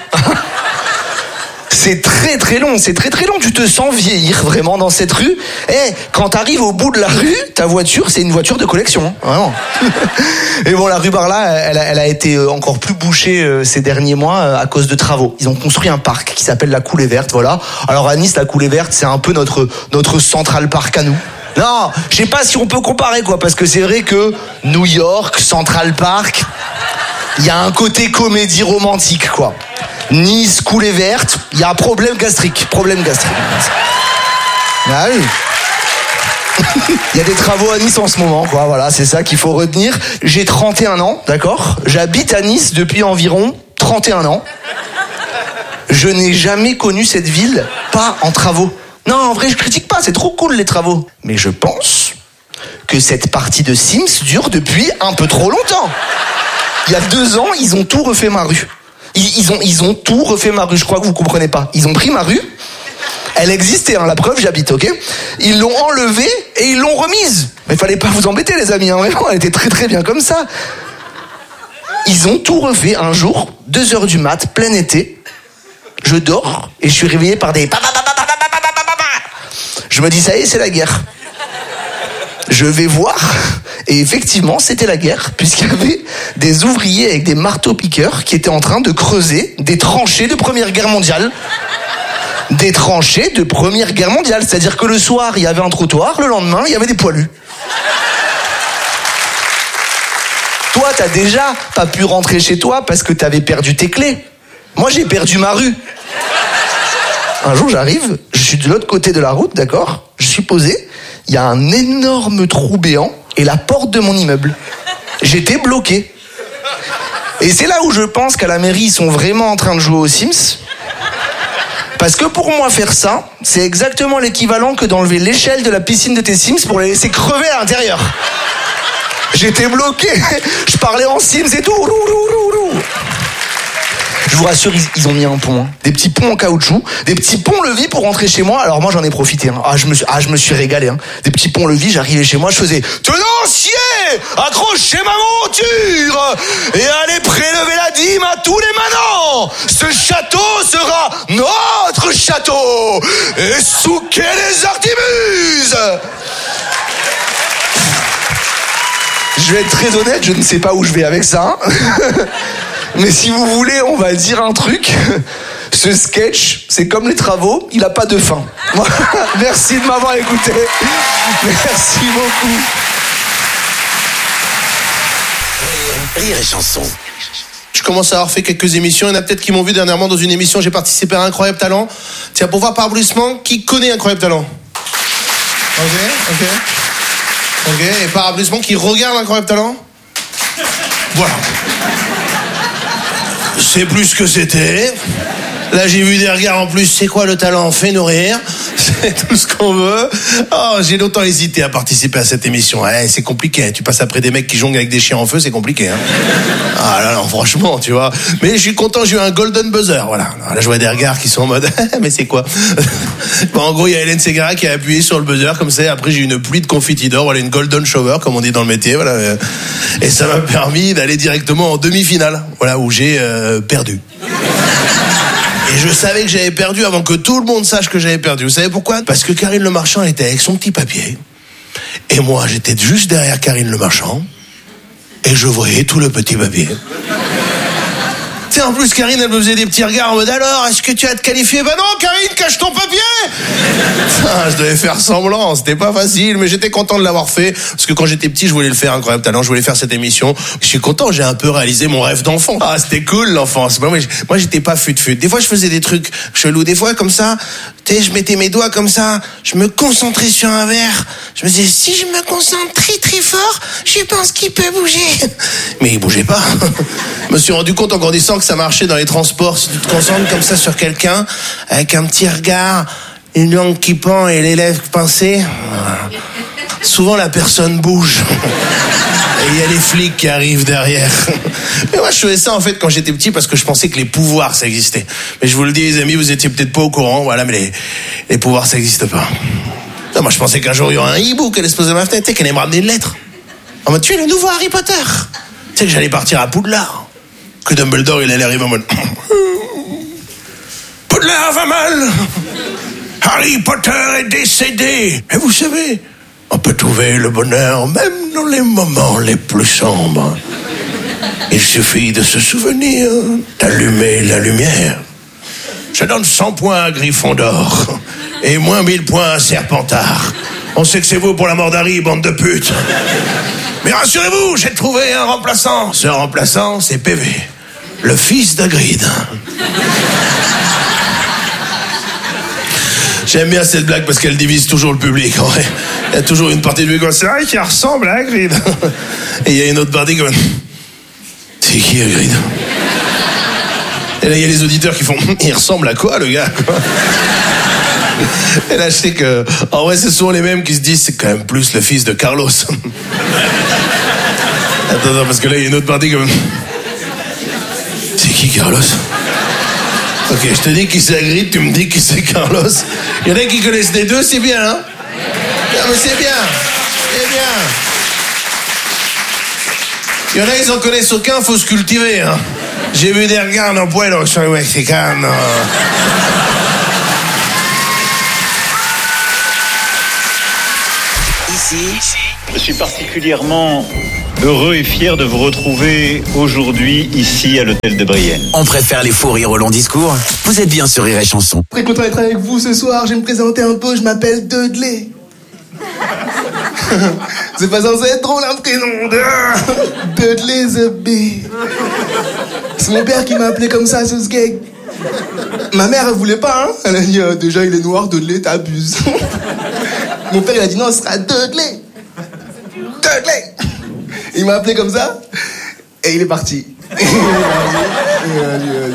Speaker 11: C'est très très long, c'est très très long. Tu te sens vieillir vraiment dans cette rue. Eh, hey, quand t'arrives au bout de la rue, ta voiture, c'est une voiture de collection, hein, vraiment. Et bon, la rue Barla, elle a, elle a été encore plus bouchée euh, ces derniers mois euh, à cause de travaux. Ils ont construit un parc qui s'appelle la Coulée Verte, voilà. Alors à Nice, la Coulée Verte, c'est un peu notre notre Central Park à nous. Non, je sais pas si on peut comparer, quoi, parce que c'est vrai que New York, Central Park, il y a un côté comédie romantique, quoi. Nice, Coulée Verte, il y a un problème gastrique. Problème gastrique. Ah oui. Il y a des travaux à Nice en ce moment, quoi. Voilà, c'est ça qu'il faut retenir. J'ai trente et un ans, d'accord ? J'habite à Nice depuis environ trente et un ans. Je n'ai jamais connu cette ville pas en travaux. Non, en vrai, je critique pas, c'est trop cool les travaux. Mais je pense que cette partie de Sims dure depuis un peu trop longtemps. Il y a deux ans, ils ont tout refait ma rue. Ils, ils, ont, ils ont tout refait ma rue, je crois que vous comprenez pas. Ils ont pris ma rue, elle existait, hein, la preuve, j'habite, ok ? Ils l'ont enlevée et ils l'ont remise. Mais fallait pas vous embêter, les amis, hein, vraiment, elle était très très bien comme ça. Ils ont tout refait un jour, deux heures du mat, plein été. Je dors et je suis réveillé par des... Je me dis, ça y est, c'est la guerre. Je vais voir, et effectivement, c'était la guerre, puisqu'il y avait des ouvriers avec des marteaux-piqueurs qui étaient en train de creuser des tranchées de Première Guerre mondiale. Des tranchées de Première Guerre mondiale, c'est-à-dire que le soir, il y avait un trottoir, le lendemain, il y avait des poilus. Toi, t'as déjà pas pu rentrer chez toi parce que t'avais perdu tes clés. Moi, j'ai perdu ma rue. Un jour, j'arrive, je suis de l'autre côté de la route, d'accord ? Je suis posé, il y a un énorme trou béant et la porte de mon immeuble. J'étais bloqué. Et c'est là où je pense qu'à la mairie, ils sont vraiment en train de jouer aux Sims. Parce que pour moi, faire ça, c'est exactement l'équivalent que d'enlever l'échelle de la piscine de tes Sims pour les laisser crever à l'intérieur. J'étais bloqué. Je parlais en Sims et tout. Je vous rassure, ils, ils ont mis un pont. Hein. Des petits ponts en caoutchouc, des petits ponts-levis pour rentrer chez moi. Alors moi, j'en ai profité. Hein. Ah, je me suis, ah, je me suis régalé. Hein. Des petits ponts-levis, j'arrivais chez moi, je faisais « Tenancier, accrochez ma monture et allez prélever la dîme à tous les manants. Ce château sera notre château. Et souquez les artimuses !» Je vais être très honnête, je ne sais pas où je vais avec ça. Mais si vous voulez, on va dire un truc. Ce sketch, c'est comme les travaux, il n'a pas de fin. Merci de m'avoir écouté. Merci beaucoup.
Speaker 3: Rire et chanson.
Speaker 12: Je commence à avoir fait quelques émissions. Il y en a peut-être qui m'ont vu dernièrement dans une émission. J'ai participé à Incroyable Talent. Tiens, pour voir par applaudissement, qui connaît Incroyable Talent ? Ok, ok. Ok, et par applaudissement, qui regarde Incroyable Talent ? Voilà. C'est plus ce que c'était. Là, j'ai vu des regards en plus. C'est quoi le talent ? Fais-nous rire. C'est tout ce qu'on veut. Oh, j'ai longtemps hésité à participer à cette émission. Ouais, c'est compliqué. Tu passes après des mecs qui jonglent avec des chiens en feu, c'est compliqué. Hein. Ah là, là, franchement, tu vois. Mais je suis content, j'ai eu un golden buzzer. Voilà. Alors là, je vois des regards qui sont en mode. Mais c'est quoi ? Bon, en gros, il y a Hélène Ségara qui a appuyé sur le buzzer comme ça. Après, j'ai eu une pluie de confetti d'or. Voilà, une golden shower, comme on dit dans le métier. Voilà. Et ça m'a permis d'aller directement en demi-finale. Voilà, où j'ai euh, perdu. Et je savais que j'avais perdu avant que tout le monde sache que j'avais perdu. Vous savez pourquoi ? Parce que Karine Le Marchand était avec son petit papier. Et moi, j'étais juste derrière Karine Le Marchand. Et je voyais tout le petit papier. Tu sais, en plus, Karine, elle me faisait des petits regards en mode « Alors, est-ce que tu as te qualifié ?» Bah non, Karine, cache ton papier. Enfin, je devais faire semblant, c'était pas facile, mais j'étais content de l'avoir fait. Parce que quand j'étais petit, je voulais le faire, Incroyable Talent, je voulais faire cette émission. Je suis content, j'ai un peu réalisé mon rêve d'enfant. Ah, c'était cool, l'enfance. Moi, moi j'étais pas fut-fut. Des fois, je faisais des trucs chelous. Des fois, comme ça, tu sais, je mettais mes doigts comme ça, je me concentrais sur un verre. Je me disais, si je me concentre très très fort, je pense qu'il peut bouger. Mais il bougeait pas. Je me suis rendu compte en grandissant que ça marchait dans les transports. Si tu te concentres comme ça sur quelqu'un, avec un petit regard, une langue qui pend et les lèvres pincées, souvent la personne bouge. Et il y a les flics qui arrivent derrière. Mais moi, je faisais ça, en fait, quand j'étais petit, parce que je pensais que les pouvoirs, ça existait. Mais je vous le dis, les amis, vous étiez peut-être pas au courant, voilà, mais les, les pouvoirs, ça n'existe pas. Non, moi, je pensais qu'un jour, il y aurait un hibou qu'elle allait se poser à ma fenêtre, qu'elle allait me ramener une lettre. En mode, tu es le nouveau Harry Potter. Tu sais que j'allais partir à Poudlard. Que Dumbledore, il allait arriver en mode... Poudlard va mal. Harry Potter est décédé. Et vous savez, on peut trouver le bonheur même dans les moments les plus sombres. Il suffit de se souvenir d'allumer la lumière. Je donne cent points à Gryffondor et moins mille points à Serpentard. On sait que c'est vous pour la mort d'Harry, bande de putes. Mais rassurez-vous, j'ai trouvé un remplaçant. Ce remplaçant, c'est P V, le fils d'Hagrid. J'aime bien cette blague parce qu'elle divise toujours le public. En vrai. Il y a toujours une partie du public, c'est vrai qu'il ressemble à Hagrid. Et il y a une autre partie comme... C'est qui Hagrid ? Et là, il y a les auditeurs qui font... Il ressemble à quoi, le gars ? Et là, je sais que... En vrai, c'est souvent les mêmes qui se disent c'est quand même plus le fils de Carlos. Attends, attends, parce que là, il y a une autre partie comme... C'est qui, Carlos ? Ok, je te dis qui c'est Hagrid, tu me dis qui c'est Carlos. Il y en a qui connaissent les deux, c'est bien, hein ? Non, mais c'est bien, c'est bien. Il y en a, ils en connaissent aucun, faut se cultiver, hein. J'ai vu des regards en poil sur les Mexicains.
Speaker 3: Ici,
Speaker 13: Je suis particulièrement heureux et fier de vous retrouver aujourd'hui ici à l'hôtel de Brienne.
Speaker 3: On préfère les fous rires au long discours. Vous êtes bien sur Rire et Chanson.
Speaker 14: Très content d'être avec vous ce soir. Je vais me présenter un peu. Je m'appelle Dudley. C'est pas censé être drôle un prénom de Dudley the Bee. C'est mon père qui m'a appelé comme ça, ce gag. Ma mère, elle voulait pas, hein. Elle a dit, euh, déjà, il est noir, Dudley, t'abuses. Mon père, il a dit, non, ce sera Dudley. Dudley. Il m'a appelé comme ça, et il est parti. Il a dit, il a dit.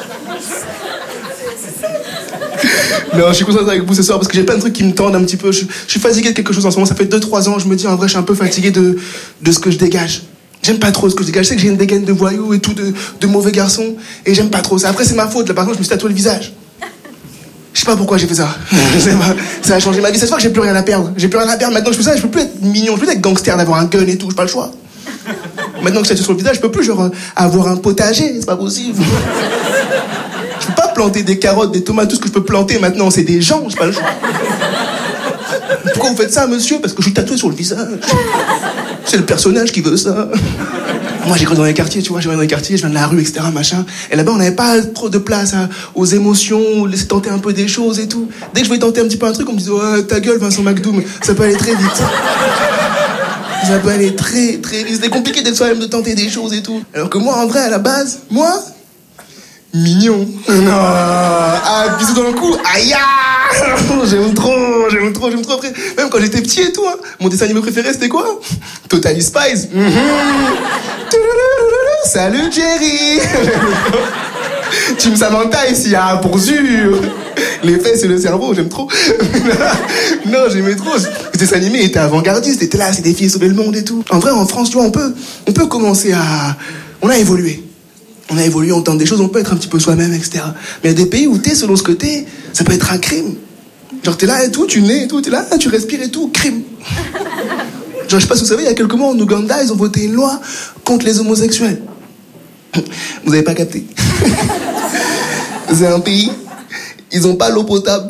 Speaker 14: Non, je suis content d'être avec vous ce soir parce que j'ai plein de trucs qui me tendent un petit peu. Je, je suis fatigué de quelque chose en ce moment. Ça fait deux trois ans, je me dis, en vrai, je suis un peu fatigué de, de ce que je dégage. J'aime pas trop ce que je dégage. Je sais que j'ai une dégaine de voyou et tout, de, de mauvais garçon. Et j'aime pas trop ça. Après, c'est ma faute. Là, par contre, je me suis tatoué le visage. Je sais pas pourquoi j'ai fait ça. Pas, ça a changé ma vie. Cette fois que j'ai plus rien à perdre. J'ai plus rien à perdre. Maintenant, je fais ça. Je peux plus être mignon. Je peux plus être gangster, d'avoir un gun et tout. J'ai pas le choix. Maintenant que je suis sur le visage, je peux plus, genre, avoir un potager. C'est pas possible. Je peux pas planter des carottes, des tomates. Tout ce que je peux planter maintenant, c'est des gens. J'ai pas le choix. Pourquoi vous faites ça, monsieur? Parce que je suis tatoué sur le visage. C'est le personnage qui veut ça. Moi, j'ai grandi dans les quartiers, tu vois, j'ai grandi dans les quartiers, je viens de la rue, et cetera, machin. Et là-bas, on n'avait pas trop de place à, aux émotions, laisser tenter un peu des choses et tout. Dès que je voulais tenter un petit peu un truc, on me disait, ouais, ta gueule, Vincent McDoom, ça peut aller très vite. Ça peut aller très, très vite. C'était compliqué d'être soi-même, de tenter des choses et tout. Alors que moi, en vrai, à la base, moi, mignon. Non. Ah, bisous dans le cou. Aïe. J'aime trop, j'aime trop, j'aime trop. Après, même quand j'étais petit et tout, hein, mon dessin animé préféré, c'était quoi? Totally Spies. Mm-hmm. Salut Jerry. Team Samantha ici, hein, pour sûr. Les fesses et le cerveau, j'aime trop. Non, j'aimais trop. Ce dessin animé était avant-gardiste, était là, c'est des filles sauver le monde et tout. En vrai, en France, tu vois, on peut, on peut commencer à... On a évolué. On a évolué, on tente des choses, on peut être un petit peu soi-même, et cetera. Mais il y a des pays où t'es selon ce que t'es, ça peut être un crime. Genre t'es là et tout, tu nais et tout, t'es là, tu respires et tout, crime. Genre je sais pas si vous savez, il y a quelques mois en Ouganda, ils ont voté une loi contre les homosexuels. Vous avez pas capté. C'est un pays, ils ont pas l'eau potable.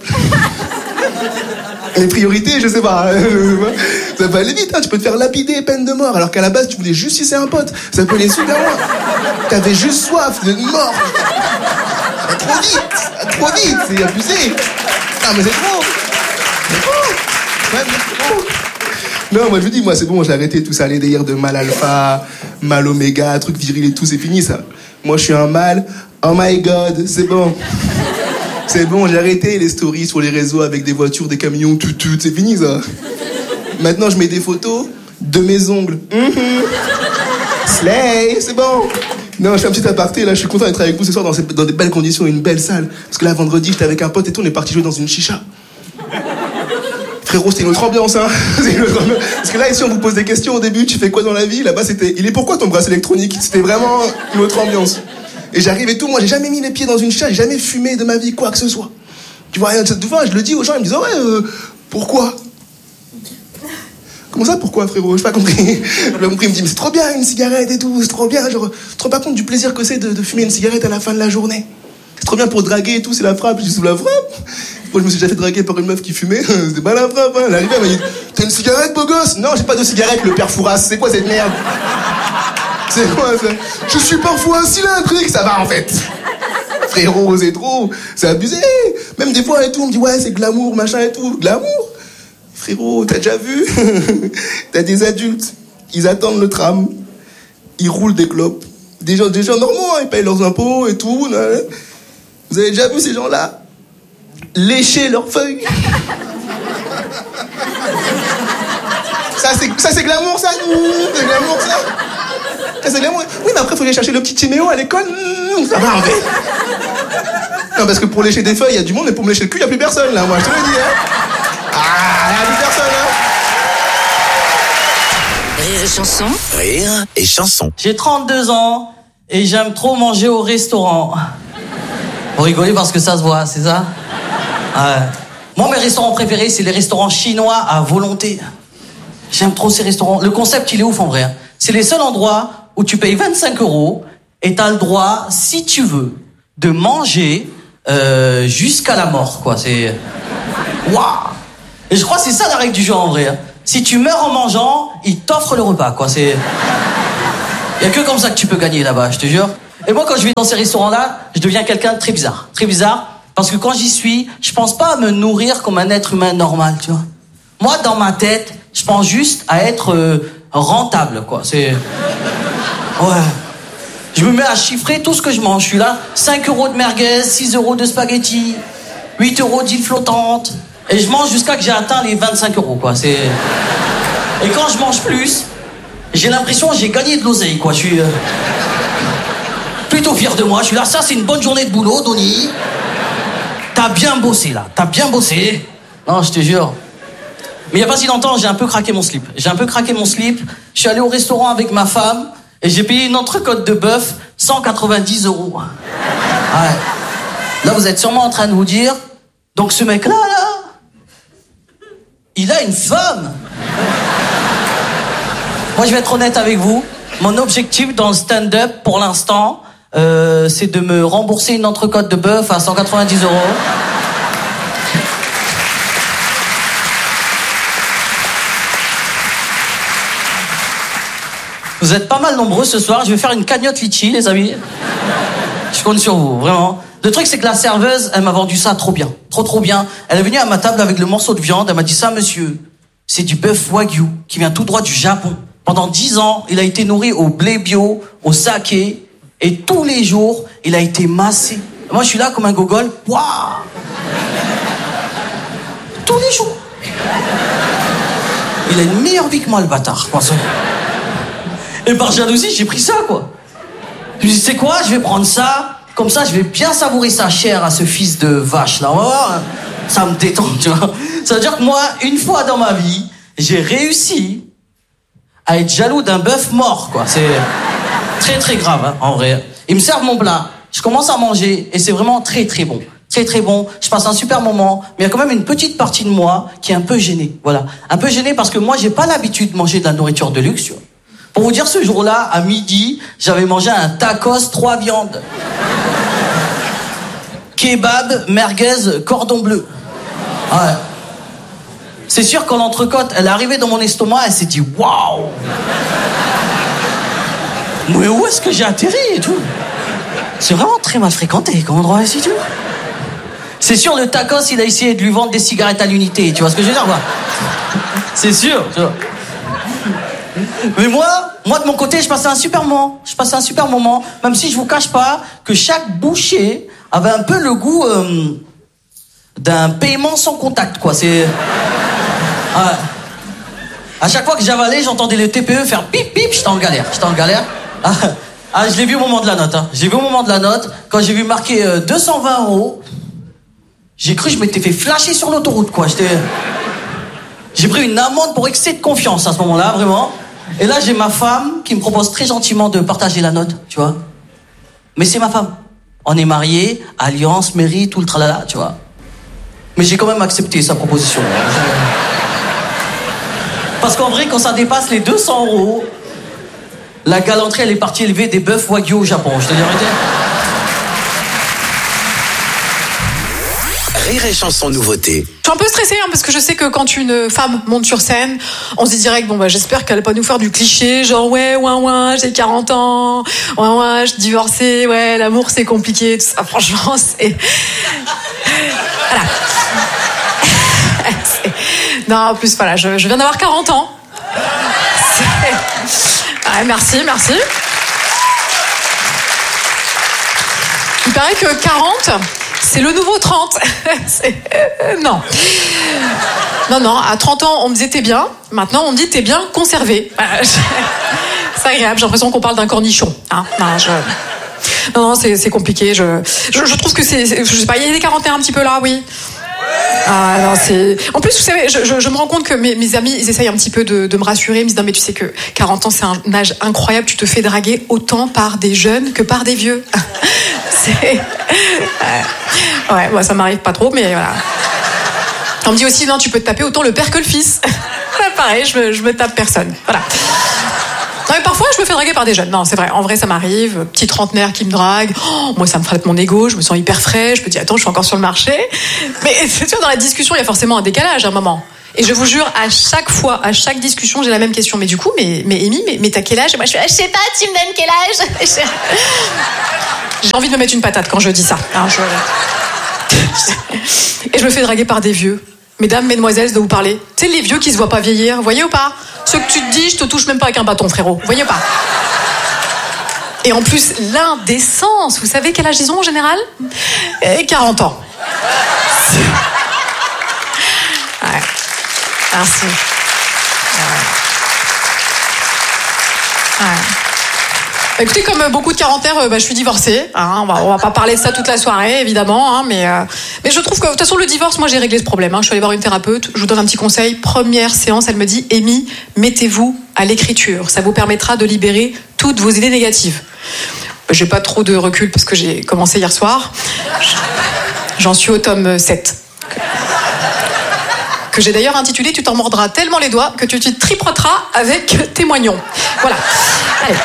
Speaker 14: Les priorités, je sais pas. Ça peut aller vite, hein. Tu peux te faire lapider, peine de mort, alors qu'à la base tu voulais juste sucer un pote. Ça peut aller super loin. T'avais juste soif de mort. Trop vite, trop vite, c'est abusé. Ah mais c'est trop. C'est trop. Ouais, mais c'est trop. Non, moi je vous dis, moi c'est bon, j'ai arrêté tout ça, les délires de mal alpha, mal oméga, truc viril et tout, c'est fini ça. Moi je suis un mâle, oh my god, c'est bon. C'est bon, j'ai arrêté les stories sur les réseaux avec des voitures, des camions, tout, tout, c'est fini ça. Maintenant je mets des photos de mes ongles. Mm-hmm. Slay, c'est bon. Non, je fais un petit aparté, là je suis content d'être avec vous ce soir dans, ces, dans des belles conditions, une belle salle. Parce que là vendredi j'étais avec un pote et tout, on est parti jouer dans une chicha. Frérot, c'était une autre ambiance, hein. Une autre ambiance. Parce que là, ici, on vous pose des questions au début, tu fais quoi dans la vie? Là-bas, c'était, il est pourquoi ton bracelet électronique? C'était vraiment une autre ambiance. Et j'arrive et tout, moi, j'ai jamais mis les pieds dans une chicha, j'ai jamais fumé de ma vie, quoi que ce soit. Tu vois, cette fois, je le dis aux gens, ils me disent, oh, ouais, euh, pourquoi? Comment ça, pourquoi, frérot? J'ai pas compris. J'ai pas compris, il me dit, mais c'est trop bien, une cigarette et tout, c'est trop bien, genre, tu te rends pas compte du plaisir que c'est de, de fumer une cigarette à la fin de la journée? C'est trop bien pour draguer et tout, c'est la frappe, je suis sous la frappe. Moi, je me suis déjà fait draguer par une meuf qui fumait, c'était pas la frappe, hein. Elle arrivait, elle m'a dit, t'as une cigarette, beau gosse? Non, j'ai pas de cigarette, le père Fouras, c'est quoi cette merde? C'est quoi ça? Je suis parfois cylindrique, ça va en fait. Frérot, c'est trop, c'est abusé. Même des fois et tout, on me dit, ouais, c'est glamour, machin et tout. Glamour? Frérot, t'as déjà vu? T'as des adultes, ils attendent le tram, ils roulent des clopes. Des gens, des gens normaux, hein, ils payent leurs impôts et tout. Là. Vous avez déjà vu ces gens-là lécher leurs feuilles? Ça, c'est, ça, c'est glamour, ça? C'est glamour, ça? Ça, c'est glamour. Oui, mais après, il faut aller chercher le petit Timéo à l'école. Ça va, en fait. Non, parce que pour lécher des feuilles, il y a du monde, mais pour me lécher le cul, il n'y a plus personne, là. Moi, je te le dis, hein. Ah, il n'y a plus personne, hein.
Speaker 2: Rire et chanson.
Speaker 3: Rire et chanson.
Speaker 5: J'ai trente-deux ans et j'aime trop manger au restaurant. Vous rigolez parce que ça se voit, c'est ça? Ouais. Moi, mes restaurants préférés, c'est les restaurants chinois à volonté. J'aime trop ces restaurants. Le concept, il est ouf en vrai. C'est les seuls endroits où tu payes vingt-cinq euros et t'as le droit, si tu veux, de manger euh, jusqu'à la mort, quoi. C'est... Waouh! Et je crois que c'est ça la règle du jeu en vrai. Si tu meurs en mangeant, ils t'offrent le repas, quoi. C'est... Il y a que comme ça que tu peux gagner là-bas, je te jure. Et moi, quand je vais dans ces restaurants-là, je deviens quelqu'un de très bizarre. Très bizarre, parce que quand j'y suis, je pense pas à me nourrir comme un être humain normal, tu vois. Moi, dans ma tête, je pense juste à être euh, rentable, quoi. C'est... Ouais. Je me mets à chiffrer tout ce que je mange. Je suis là, cinq euros de merguez, six euros de spaghettis, huit euros d'île flottante. Et je mange jusqu'à que j'ai atteint les vingt-cinq euros, quoi. C'est... Et quand je mange plus, j'ai l'impression que j'ai gagné de l'oseille, quoi. Je suis euh, plutôt fier de moi. Je suis là, ça, c'est une bonne journée de boulot, Donny. T'as bien bossé, là. T'as bien bossé. Non, je te jure. Mais il n'y a pas si longtemps, j'ai un peu craqué mon slip. J'ai un peu craqué mon slip. Je suis allé au restaurant avec ma femme et j'ai payé une entrecôte de bœuf cent quatre-vingt-dix euros. Ouais. Là, vous êtes sûrement en train de vous dire, donc ce mec-là, là, il a une femme. Moi, je vais être honnête avec vous. Mon objectif dans le stand-up, pour l'instant, euh, c'est de me rembourser une entrecôte de bœuf à cent quatre-vingt-dix euros. Vous êtes pas mal nombreux ce soir. Je vais faire une cagnotte litchi, les amis. Je compte sur vous, vraiment. Le truc, c'est que la serveuse, elle m'a vendu ça trop bien. Trop, trop bien. Elle est venue à ma table avec le morceau de viande. Elle m'a dit, ça, monsieur, c'est du bœuf wagyu qui vient tout droit du Japon. Pendant dix ans, il a été nourri au blé bio, au saké. Et tous les jours, il a été massé. Moi, je suis là comme un gogol. Waouh! Tous les jours. Il a une meilleure vie que moi, le bâtard. Quoi, ça. Et par jalousie, j'ai pris ça, quoi. Je me dis, c'est quoi? Je vais prendre ça. Comme ça, je vais bien savourer sa chair à ce fils de vache, là. On va voir. Ça me détend, tu vois. Ça veut dire que moi, une fois dans ma vie, j'ai réussi à être jaloux d'un bœuf mort, quoi. C'est très, très grave, hein, en vrai. Ils me servent mon plat. Je commence à manger et c'est vraiment très, très bon. Très, très bon. Je passe un super moment. Mais il y a quand même une petite partie de moi qui est un peu gênée. Voilà. Un peu gênée parce que moi, j'ai pas l'habitude de manger de la nourriture de luxe, tu vois. Pour vous dire, ce jour-là, à midi, j'avais mangé un tacos, trois viandes. Kebab, merguez, cordon bleu. Ouais. C'est sûr, quand l'entrecôte, elle est arrivée dans mon estomac, elle s'est dit, waouh! Mais où est-ce que j'ai atterri et tout? C'est vraiment très mal fréquenté comme endroit ici, tu vois. C'est sûr, le tacos, il a essayé de lui vendre des cigarettes à l'unité, tu vois ce que je veux dire, quoi? C'est sûr, tu vois. Mais moi, moi de mon côté, je passais un super moment. Je passais un super moment, même si je vous cache pas que chaque bouchée avait un peu le goût euh, d'un paiement sans contact, quoi. C'est ouais. À chaque fois que j'avalais, j'entendais le T P E faire pip pip. J'étais en galère, j'étais en galère. Ah, ah, je l'ai vu au moment de la note. Hein. J'ai vu au moment de la note quand j'ai vu marquer euh, deux cent vingt euros. J'ai cru que je m'étais fait flasher sur l'autoroute, quoi. J'étais, j'ai pris une amende pour excès de confiance à ce moment-là, vraiment. Et là, j'ai ma femme qui me propose très gentiment de partager la note, tu vois. Mais c'est ma femme. On est mariés, alliance, mairie, tout le tralala, tu vois. Mais j'ai quand même accepté sa proposition. Parce qu'en vrai, quand ça dépasse les deux cents euros, la galanterie, elle est partie élever des bœufs wagyu au Japon, je te dis la vérité.
Speaker 3: Rire et chanson nouveauté.
Speaker 1: Je suis un peu stressée hein, parce que je sais que quand une femme monte sur scène, on se dit direct bon bah j'espère qu'elle va pas nous faire du cliché genre ouais ouin ouin j'ai quarante ans, ouin ouin je suis divorcée, ouais l'amour c'est compliqué tout ça. Franchement c'est voilà. c'est... Non en plus voilà je, je viens d'avoir quarante ans. C'est... Ouais, merci merci. Il paraît que quarante c'est le nouveau trente. C'est... Non. Non, non, à trente ans, on me disait t'es bien. Maintenant, on me dit t'es bien conservé. C'est agréable, j'ai l'impression qu'on parle d'un cornichon. Hein non, je... non, non, c'est, c'est compliqué. Je... Je, je trouve que c'est, c'est... Je sais pas, il y a des quarantaine un petit peu là, oui. Ah non, c'est... En plus, vous savez, je, je, je me rends compte que mes, mes amis, ils essayent un petit peu de, de me rassurer. Ils me disent, non, mais tu sais que quarante ans, c'est un âge incroyable. Tu te fais draguer autant par des jeunes que par des vieux. C'est... Ouais, moi, ça m'arrive pas trop, mais voilà. On me dit aussi, non, tu peux te taper autant le père que le fils. Pareil, je me, je me tape personne. Voilà. Non, mais parfois, je me fais draguer par des jeunes. Non, c'est vrai. En vrai, ça m'arrive. Petit trentenaire qui me drague. Oh, moi, ça me frappe mon ego. Je me sens hyper frais. Je me dis, attends, je suis encore sur le marché. Mais c'est sûr, dans la discussion, il y a forcément un décalage à un moment.
Speaker 15: Et je vous jure, à chaque fois, à chaque discussion, j'ai la même question. Mais du coup, mais, mais Amy, mais, mais t'as quel âge? Et moi, je fais, je sais pas, tu me donnes quel âge? J'ai envie de me mettre une patate quand je dis ça. Alors, je... Et je me fais draguer par des vieux. Mesdames, mesdemoiselles, de vous parler. Tu sais, les vieux qui se voient pas vieillir, voyez ou pas? Ceux que tu te dis, je te touche même pas avec un bâton, frérot. Voyez ou pas? Et en plus, l'indécence. Vous savez quel âge ils ont en général? Et quarante ans. Ouais. Merci. Ouais. Ouais. Écoutez, comme beaucoup de quarantaires, euh, bah, je suis divorcée. Hein, on, va, on va pas parler de ça toute la soirée, évidemment. Hein, mais, euh, mais je trouve que, de toute façon, le divorce, moi, j'ai réglé ce problème. Hein. Je suis allée voir une thérapeute. Je vous donne un petit conseil. Première séance, elle me dit, Amy, mettez-vous à l'écriture. Ça vous permettra de libérer toutes vos idées négatives. J'ai pas trop de recul parce que j'ai commencé hier soir. J'en suis au tome sept. Que j'ai d'ailleurs intitulé « Tu t'en mordras tellement les doigts que tu te tripoteras avec tes moignons ». Voilà. Allez.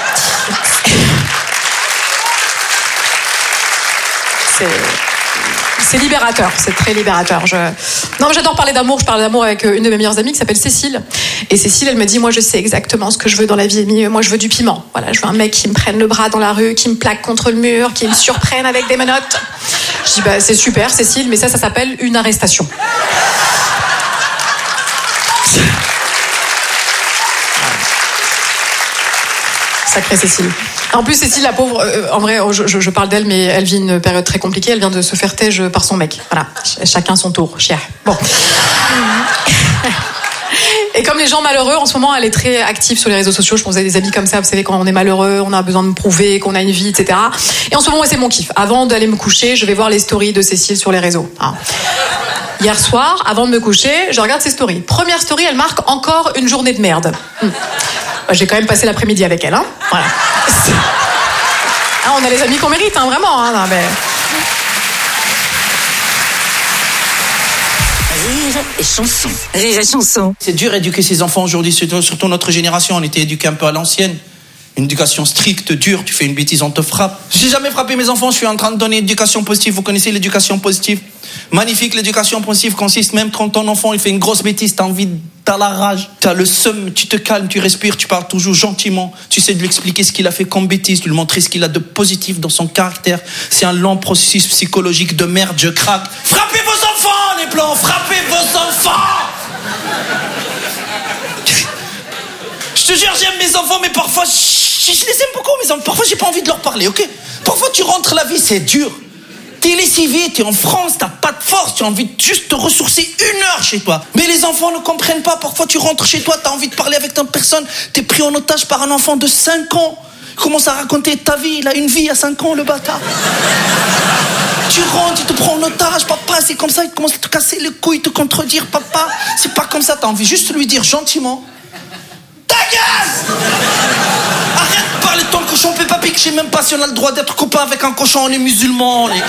Speaker 15: C'est... c'est libérateur, c'est très libérateur. Je... Non, mais j'adore parler d'amour. Je parle d'amour avec une de mes meilleures amies qui s'appelle Cécile. Et Cécile, elle me dit, moi, je sais exactement ce que je veux dans la vie. Moi, je veux du piment. Voilà, je veux un mec qui me prenne le bras dans la rue, qui me plaque contre le mur, qui me surprenne avec des menottes. Je dis, bah, c'est super, Cécile, mais ça, ça s'appelle une arrestation. Sacrée Cécile. En plus, Cécile, la pauvre, euh, en vrai, je, je, je parle d'elle, mais elle vit une période très compliquée. Elle vient de se faire têche par son mec. Voilà, Ch- chacun son tour. Chia. Bon. Et comme les gens malheureux, en ce moment, elle est très active sur les réseaux sociaux. Je pense à des amis comme ça, vous savez, quand on est malheureux, on a besoin de me prouver qu'on a une vie, et cetera. Et en ce moment, c'est mon kiff. Avant d'aller me coucher, je vais voir les stories de Cécile sur les réseaux. Hein. Hier soir, avant de me coucher, je regarde ses stories. Première story, elle marque encore une journée de merde. Hum. J'ai quand même passé l'après-midi avec elle, hein. Voilà. Ah, on a les amis qu'on mérite, hein, vraiment. Hein, non, mais...
Speaker 2: Rire et chanson. Rire et chanson.
Speaker 16: C'est dur d'éduquer ses enfants aujourd'hui, surtout notre génération. On était éduqués un peu à l'ancienne. Une éducation stricte, dure. Tu fais une bêtise, on te frappe. J'ai jamais frappé mes enfants. Je suis en train de donner l'éducation positive. Vous connaissez l'éducation positive? Magnifique, l'éducation positive consiste même quand ton enfant il fait une grosse bêtise, t'as envie, t'as la rage, t'as le seum, tu te calmes, tu respires, tu parles toujours gentiment. Tu sais de lui expliquer ce qu'il a fait comme bêtise, de lui montrer ce qu'il a de positif dans son caractère. C'est un long processus psychologique de merde, je craque. Frappez vos enfants, les plans, frappez vos enfants! Je te jure, j'aime mes enfants, mais parfois, je, je les aime beaucoup, mes enfants. Parfois, j'ai pas envie de leur parler, ok? Parfois, tu rentres, la vie, c'est dur. T'es lessivé, t'es en France, t'as pas de force, tu as envie de juste te ressourcer une heure chez toi. Mais les enfants ne comprennent pas. Parfois, tu rentres chez toi, t'as envie de parler avec ta personne, t'es pris en otage par un enfant de cinq ans. Il commence à raconter ta vie, il a une vie à cinq ans, le bâtard. Tu rentres, il te prend en otage, papa, c'est comme ça, il commence à te casser les couilles, te contredire, papa. C'est pas comme ça, t'as envie juste de lui dire gentiment. Ta gueule! Arrête de parler de ton cochon, Peppa Pig, je sais même pas si on a le droit d'être copain avec un cochon, on est musulmans, les gars.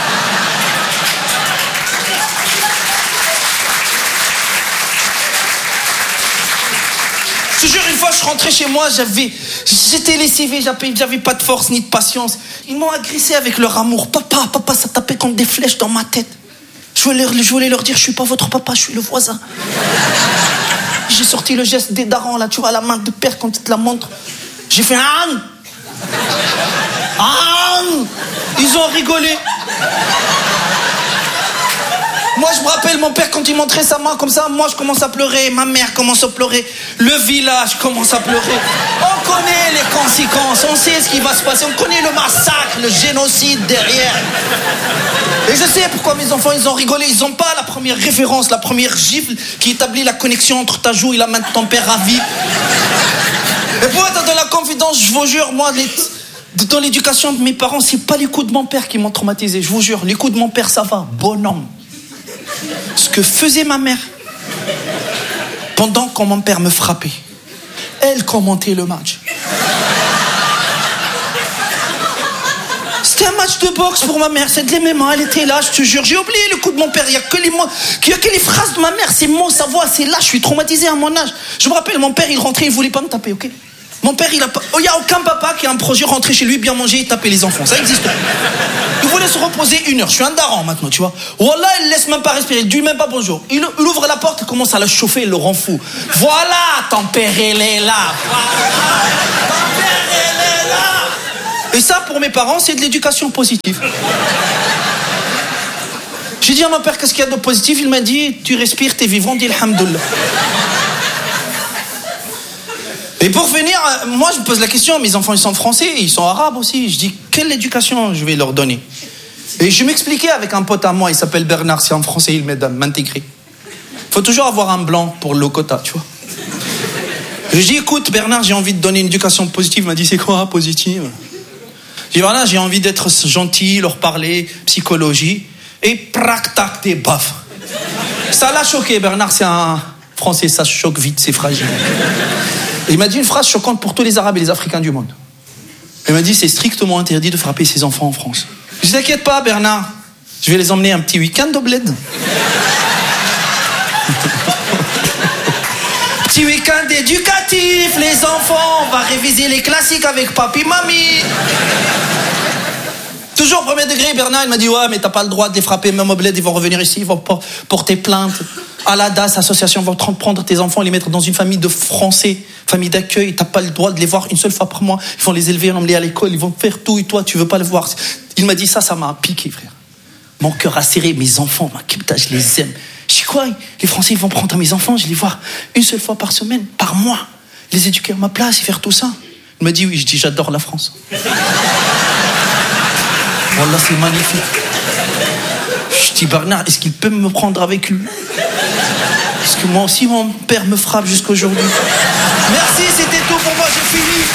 Speaker 16: Je te jure, une fois, je rentrais chez moi, j'avais, j'étais lessivé, j'avais, j'avais pas de force ni de patience. Ils m'ont agressé avec leur amour. Papa, papa, ça tapait comme des flèches dans ma tête. Je voulais, je voulais leur dire, je suis pas votre papa, je suis le voisin. J'ai sorti le geste des darons, là, tu vois, la main de père quand tu te la montres. J'ai fait un. Un. Ils ont rigolé. Moi, je me rappelle, mon père, quand il montrait sa main comme ça, moi, je commence à pleurer. Ma mère commence à pleurer. Le village commence à pleurer. On connaît les conséquences. On sait ce qui va se passer. On connaît le massacre, le génocide derrière. Et je sais pourquoi mes enfants, ils ont rigolé. Ils n'ont pas la première référence, la première gifle qui établit la connexion entre ta joue et la main de ton père à vie. Et pour être dans la confidence, je vous jure, moi, les... dans l'éducation de mes parents, c'est pas les coups de mon père qui m'ont traumatisé. Je vous jure, les coups de mon père, ça va. Bonhomme. Ce que faisait ma mère pendant que mon père me frappait, elle commentait le match. C'était un match de boxe pour ma mère, c'est de l'M M A, elle était là, je te jure. J'ai oublié le coup de mon père, il n'y a que les mots, il y a que les phrases de ma mère, ses mots, sa voix, c'est là, je suis traumatisé à mon âge. Je me rappelle, mon père, il rentrait, il voulait pas me taper, ok? Mon père, il a pas... Oh, il n'y a aucun papa qui a un projet, rentrer chez lui, bien manger et taper les enfants, ça existe pas. Il vous laisse reposer une heure. Je suis un daron maintenant, tu vois. Wallah, il laisse même pas respirer, il dit même pas bonjour. Il, il ouvre la porte, il commence à la chauffer, il le rend fou. Voilà, ton père, il est là. Voilà, ton père, il est là. Et ça, pour mes parents, c'est de l'éducation positive. J'ai dit à mon père, qu'est-ce qu'il y a de positif? Il m'a dit, tu respires, t'es vivant, dis alhamdoulilah. Et pour finir, moi je me pose la question, mes enfants ils sont français, ils sont arabes aussi. Je dis, quelle éducation je vais leur donner? Et je m'expliquais avec un pote à moi, il s'appelle Bernard, c'est en français, il m'aide à m'intégrer. Il faut toujours avoir un blanc pour le quota, tu vois. Je dis, écoute Bernard, j'ai envie de donner une éducation positive. Il m'a dit, c'est quoi positive? J'ai dit, voilà, j'ai envie d'être gentil, leur parler, psychologie. Et prac tac des baffes. Ça l'a choqué, Bernard, c'est un français, ça choque vite, c'est fragile. Et il m'a dit une phrase choquante pour tous les Arabes et les Africains du monde. Il m'a dit, c'est strictement interdit de frapper ses enfants en France. Je dis, t'inquiète pas, Bernard, je vais les emmener un petit week-end au bled. Petit week-end éducatif, les enfants, on va réviser les classiques avec papi, mamie. Toujours au premier degré, Bernard, il m'a dit, ouais, mais t'as pas le droit de les frapper, même au bled, ils vont revenir ici, ils vont porter plainte. À la D A S, association, ils vont prendre tes enfants et les mettre dans une famille de Français, famille d'accueil, t'as pas le droit de les voir une seule fois par mois, ils vont les élever, emmener à l'école, ils vont faire tout, et toi, tu veux pas le voir. Il m'a dit ça, ça m'a piqué, frère. Mon cœur a serré, mes enfants, ma putain, je les aime. Je dis quoi, les Français, ils vont prendre mes enfants, je les vois une seule fois par semaine, par mois, les éduquer à ma place et faire tout ça. Il m'a dit oui, je dis, j'adore la France. Wallah, c'est magnifique. Je dis, Bernard, est-ce qu'il peut me prendre avec lui? Parce que moi aussi, mon père me frappe jusqu'aujourd'hui. Merci, c'était tout pour moi, j'ai fini.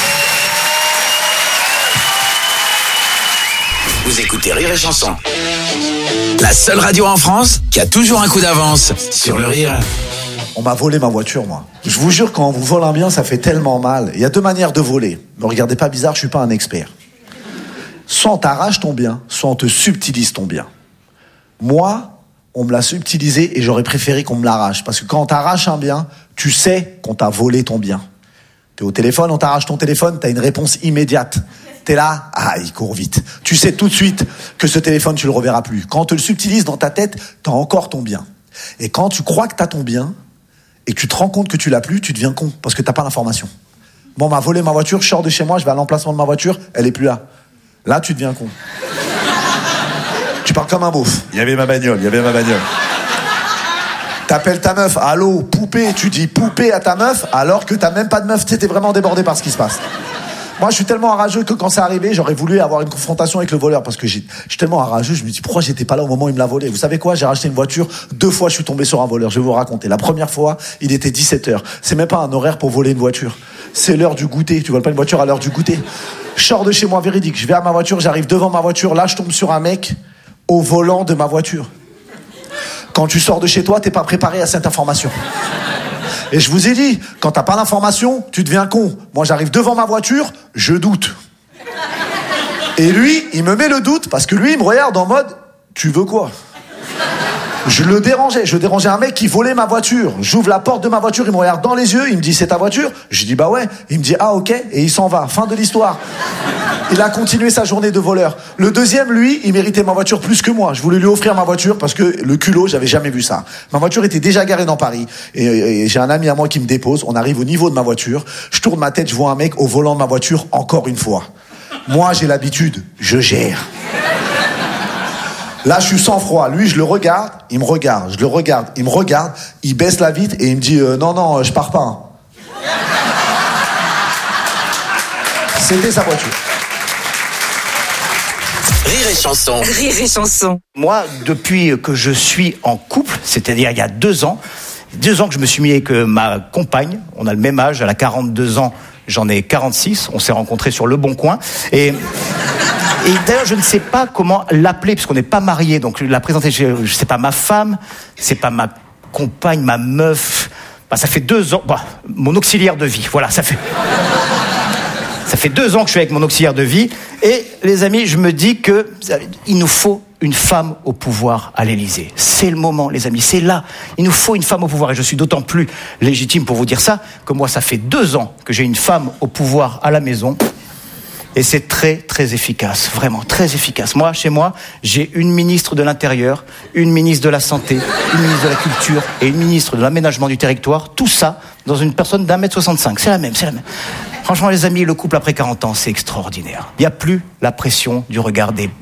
Speaker 3: Vous écoutez Rire et Chanson. La seule radio en France qui a toujours un coup d'avance sur le rire.
Speaker 17: On m'a volé ma voiture, moi. Je vous jure, quand on vous vole un bien, ça fait tellement mal. Il y a deux manières de voler. Ne regardez pas bizarre, je suis pas un expert. Soit on t'arrache ton bien, soit on te subtilise ton bien. Moi, on me l'a subtilisé et j'aurais préféré qu'on me l'arrache. Parce que quand on t'arrache un bien, tu sais qu'on t'a volé ton bien. T'es au téléphone, on t'arrache ton téléphone, t'as une réponse immédiate. T'es là, ah, il court vite. Tu sais tout de suite que ce téléphone, tu le reverras plus. Quand on te le subtilise dans ta tête, t'as encore ton bien. Et quand tu crois que t'as ton bien et que tu te rends compte que tu l'as plus, tu deviens con parce que t'as pas l'information. Bon, on m'a volé ma voiture, je sors de chez moi, je vais à l'emplacement de ma voiture, elle est plus là. Là, tu deviens con. Tu parles comme un beauf. Il y avait ma bagnole, il y avait ma bagnole. T'appelles ta meuf, allô, poupée, tu dis poupée à ta meuf, alors que t'as même pas de meuf, t'étais vraiment débordé par ce qui se passe. Moi, je suis tellement enrageux que quand c'est arrivé, j'aurais voulu avoir une confrontation avec le voleur, parce que j'ai, je suis tellement enrageux, je me dis, pourquoi j'étais pas là au moment où il me l'a volé? Vous savez quoi? J'ai racheté une voiture, deux fois je suis tombé sur un voleur, je vais vous raconter. La première fois, il était dix-sept heures. C'est même pas un horaire pour voler une voiture. C'est l'heure du goûter. Tu voles pas une voiture à l'heure du goûter. Je sors de chez moi, véridique. Je vais à ma voiture, j'arrive devant ma voiture. Là, je tombe sur un mec au volant de ma voiture. Quand tu sors de chez toi, t'es pas préparé à cette information. Et je vous ai dit, quand t'as pas l'information, tu deviens con. Moi, j'arrive devant ma voiture, je doute. Et lui, il me met le doute parce que lui, il me regarde en mode, tu veux quoi? Je le dérangeais, je dérangeais un mec qui volait ma voiture. J'ouvre la porte de ma voiture, il me regarde dans les yeux, il me dit, c'est ta voiture? Je dis, bah ouais. Il me dit, ah ok, et il s'en va. Fin de l'histoire. Il a continué sa journée de voleur. Le deuxième, lui, il méritait ma voiture plus que moi. Je voulais lui offrir ma voiture parce que le culot, j'avais jamais vu ça. Ma voiture était déjà garée dans Paris. Et, et j'ai un ami à moi qui me dépose. On arrive au niveau de ma voiture. Je tourne ma tête, je vois un mec au volant de ma voiture encore une fois. Moi, j'ai l'habitude. Je gère. Là, je suis sans froid. Lui, je le regarde, il me regarde. Je le regarde, il me regarde. Il baisse la vitre et il me dit euh, non, non, je pars pas. Hein. C'était sa voiture.
Speaker 3: Rire et Chanson.
Speaker 2: Rire et Chanson.
Speaker 18: Moi, depuis que je suis en couple, c'est-à-dire il y a deux ans, deux ans que je me suis mis avec ma compagne, on a le même âge, elle a quarante-deux ans, j'en ai quarante-six, on s'est rencontrés sur Le Bon Coin, et... Et d'ailleurs, je ne sais pas comment l'appeler, puisqu'on n'est pas mariés. Donc, la présenter, je ne sais pas ma femme, c'est pas ma compagne, ma meuf. Bah, ça fait deux ans. Bah, mon auxiliaire de vie. Voilà, ça fait. Ça fait deux ans que je suis avec mon auxiliaire de vie. Et les amis, je me dis que il nous faut une femme au pouvoir à l'Élysée. C'est le moment, les amis. C'est là. Il nous faut une femme au pouvoir. Et je suis d'autant plus légitime pour vous dire ça que moi, ça fait deux ans que j'ai une femme au pouvoir à la maison. Et c'est très, très efficace, vraiment très efficace. Moi, chez moi, j'ai une ministre de l'Intérieur, une ministre de la Santé, une ministre de la Culture et une ministre de l'Aménagement du Territoire. Tout ça dans une personne d'un mètre soixante-cinq. C'est la même, c'est la même. Franchement, les amis, le couple après quarante ans, c'est extraordinaire. Il n'y a plus la pression du regard des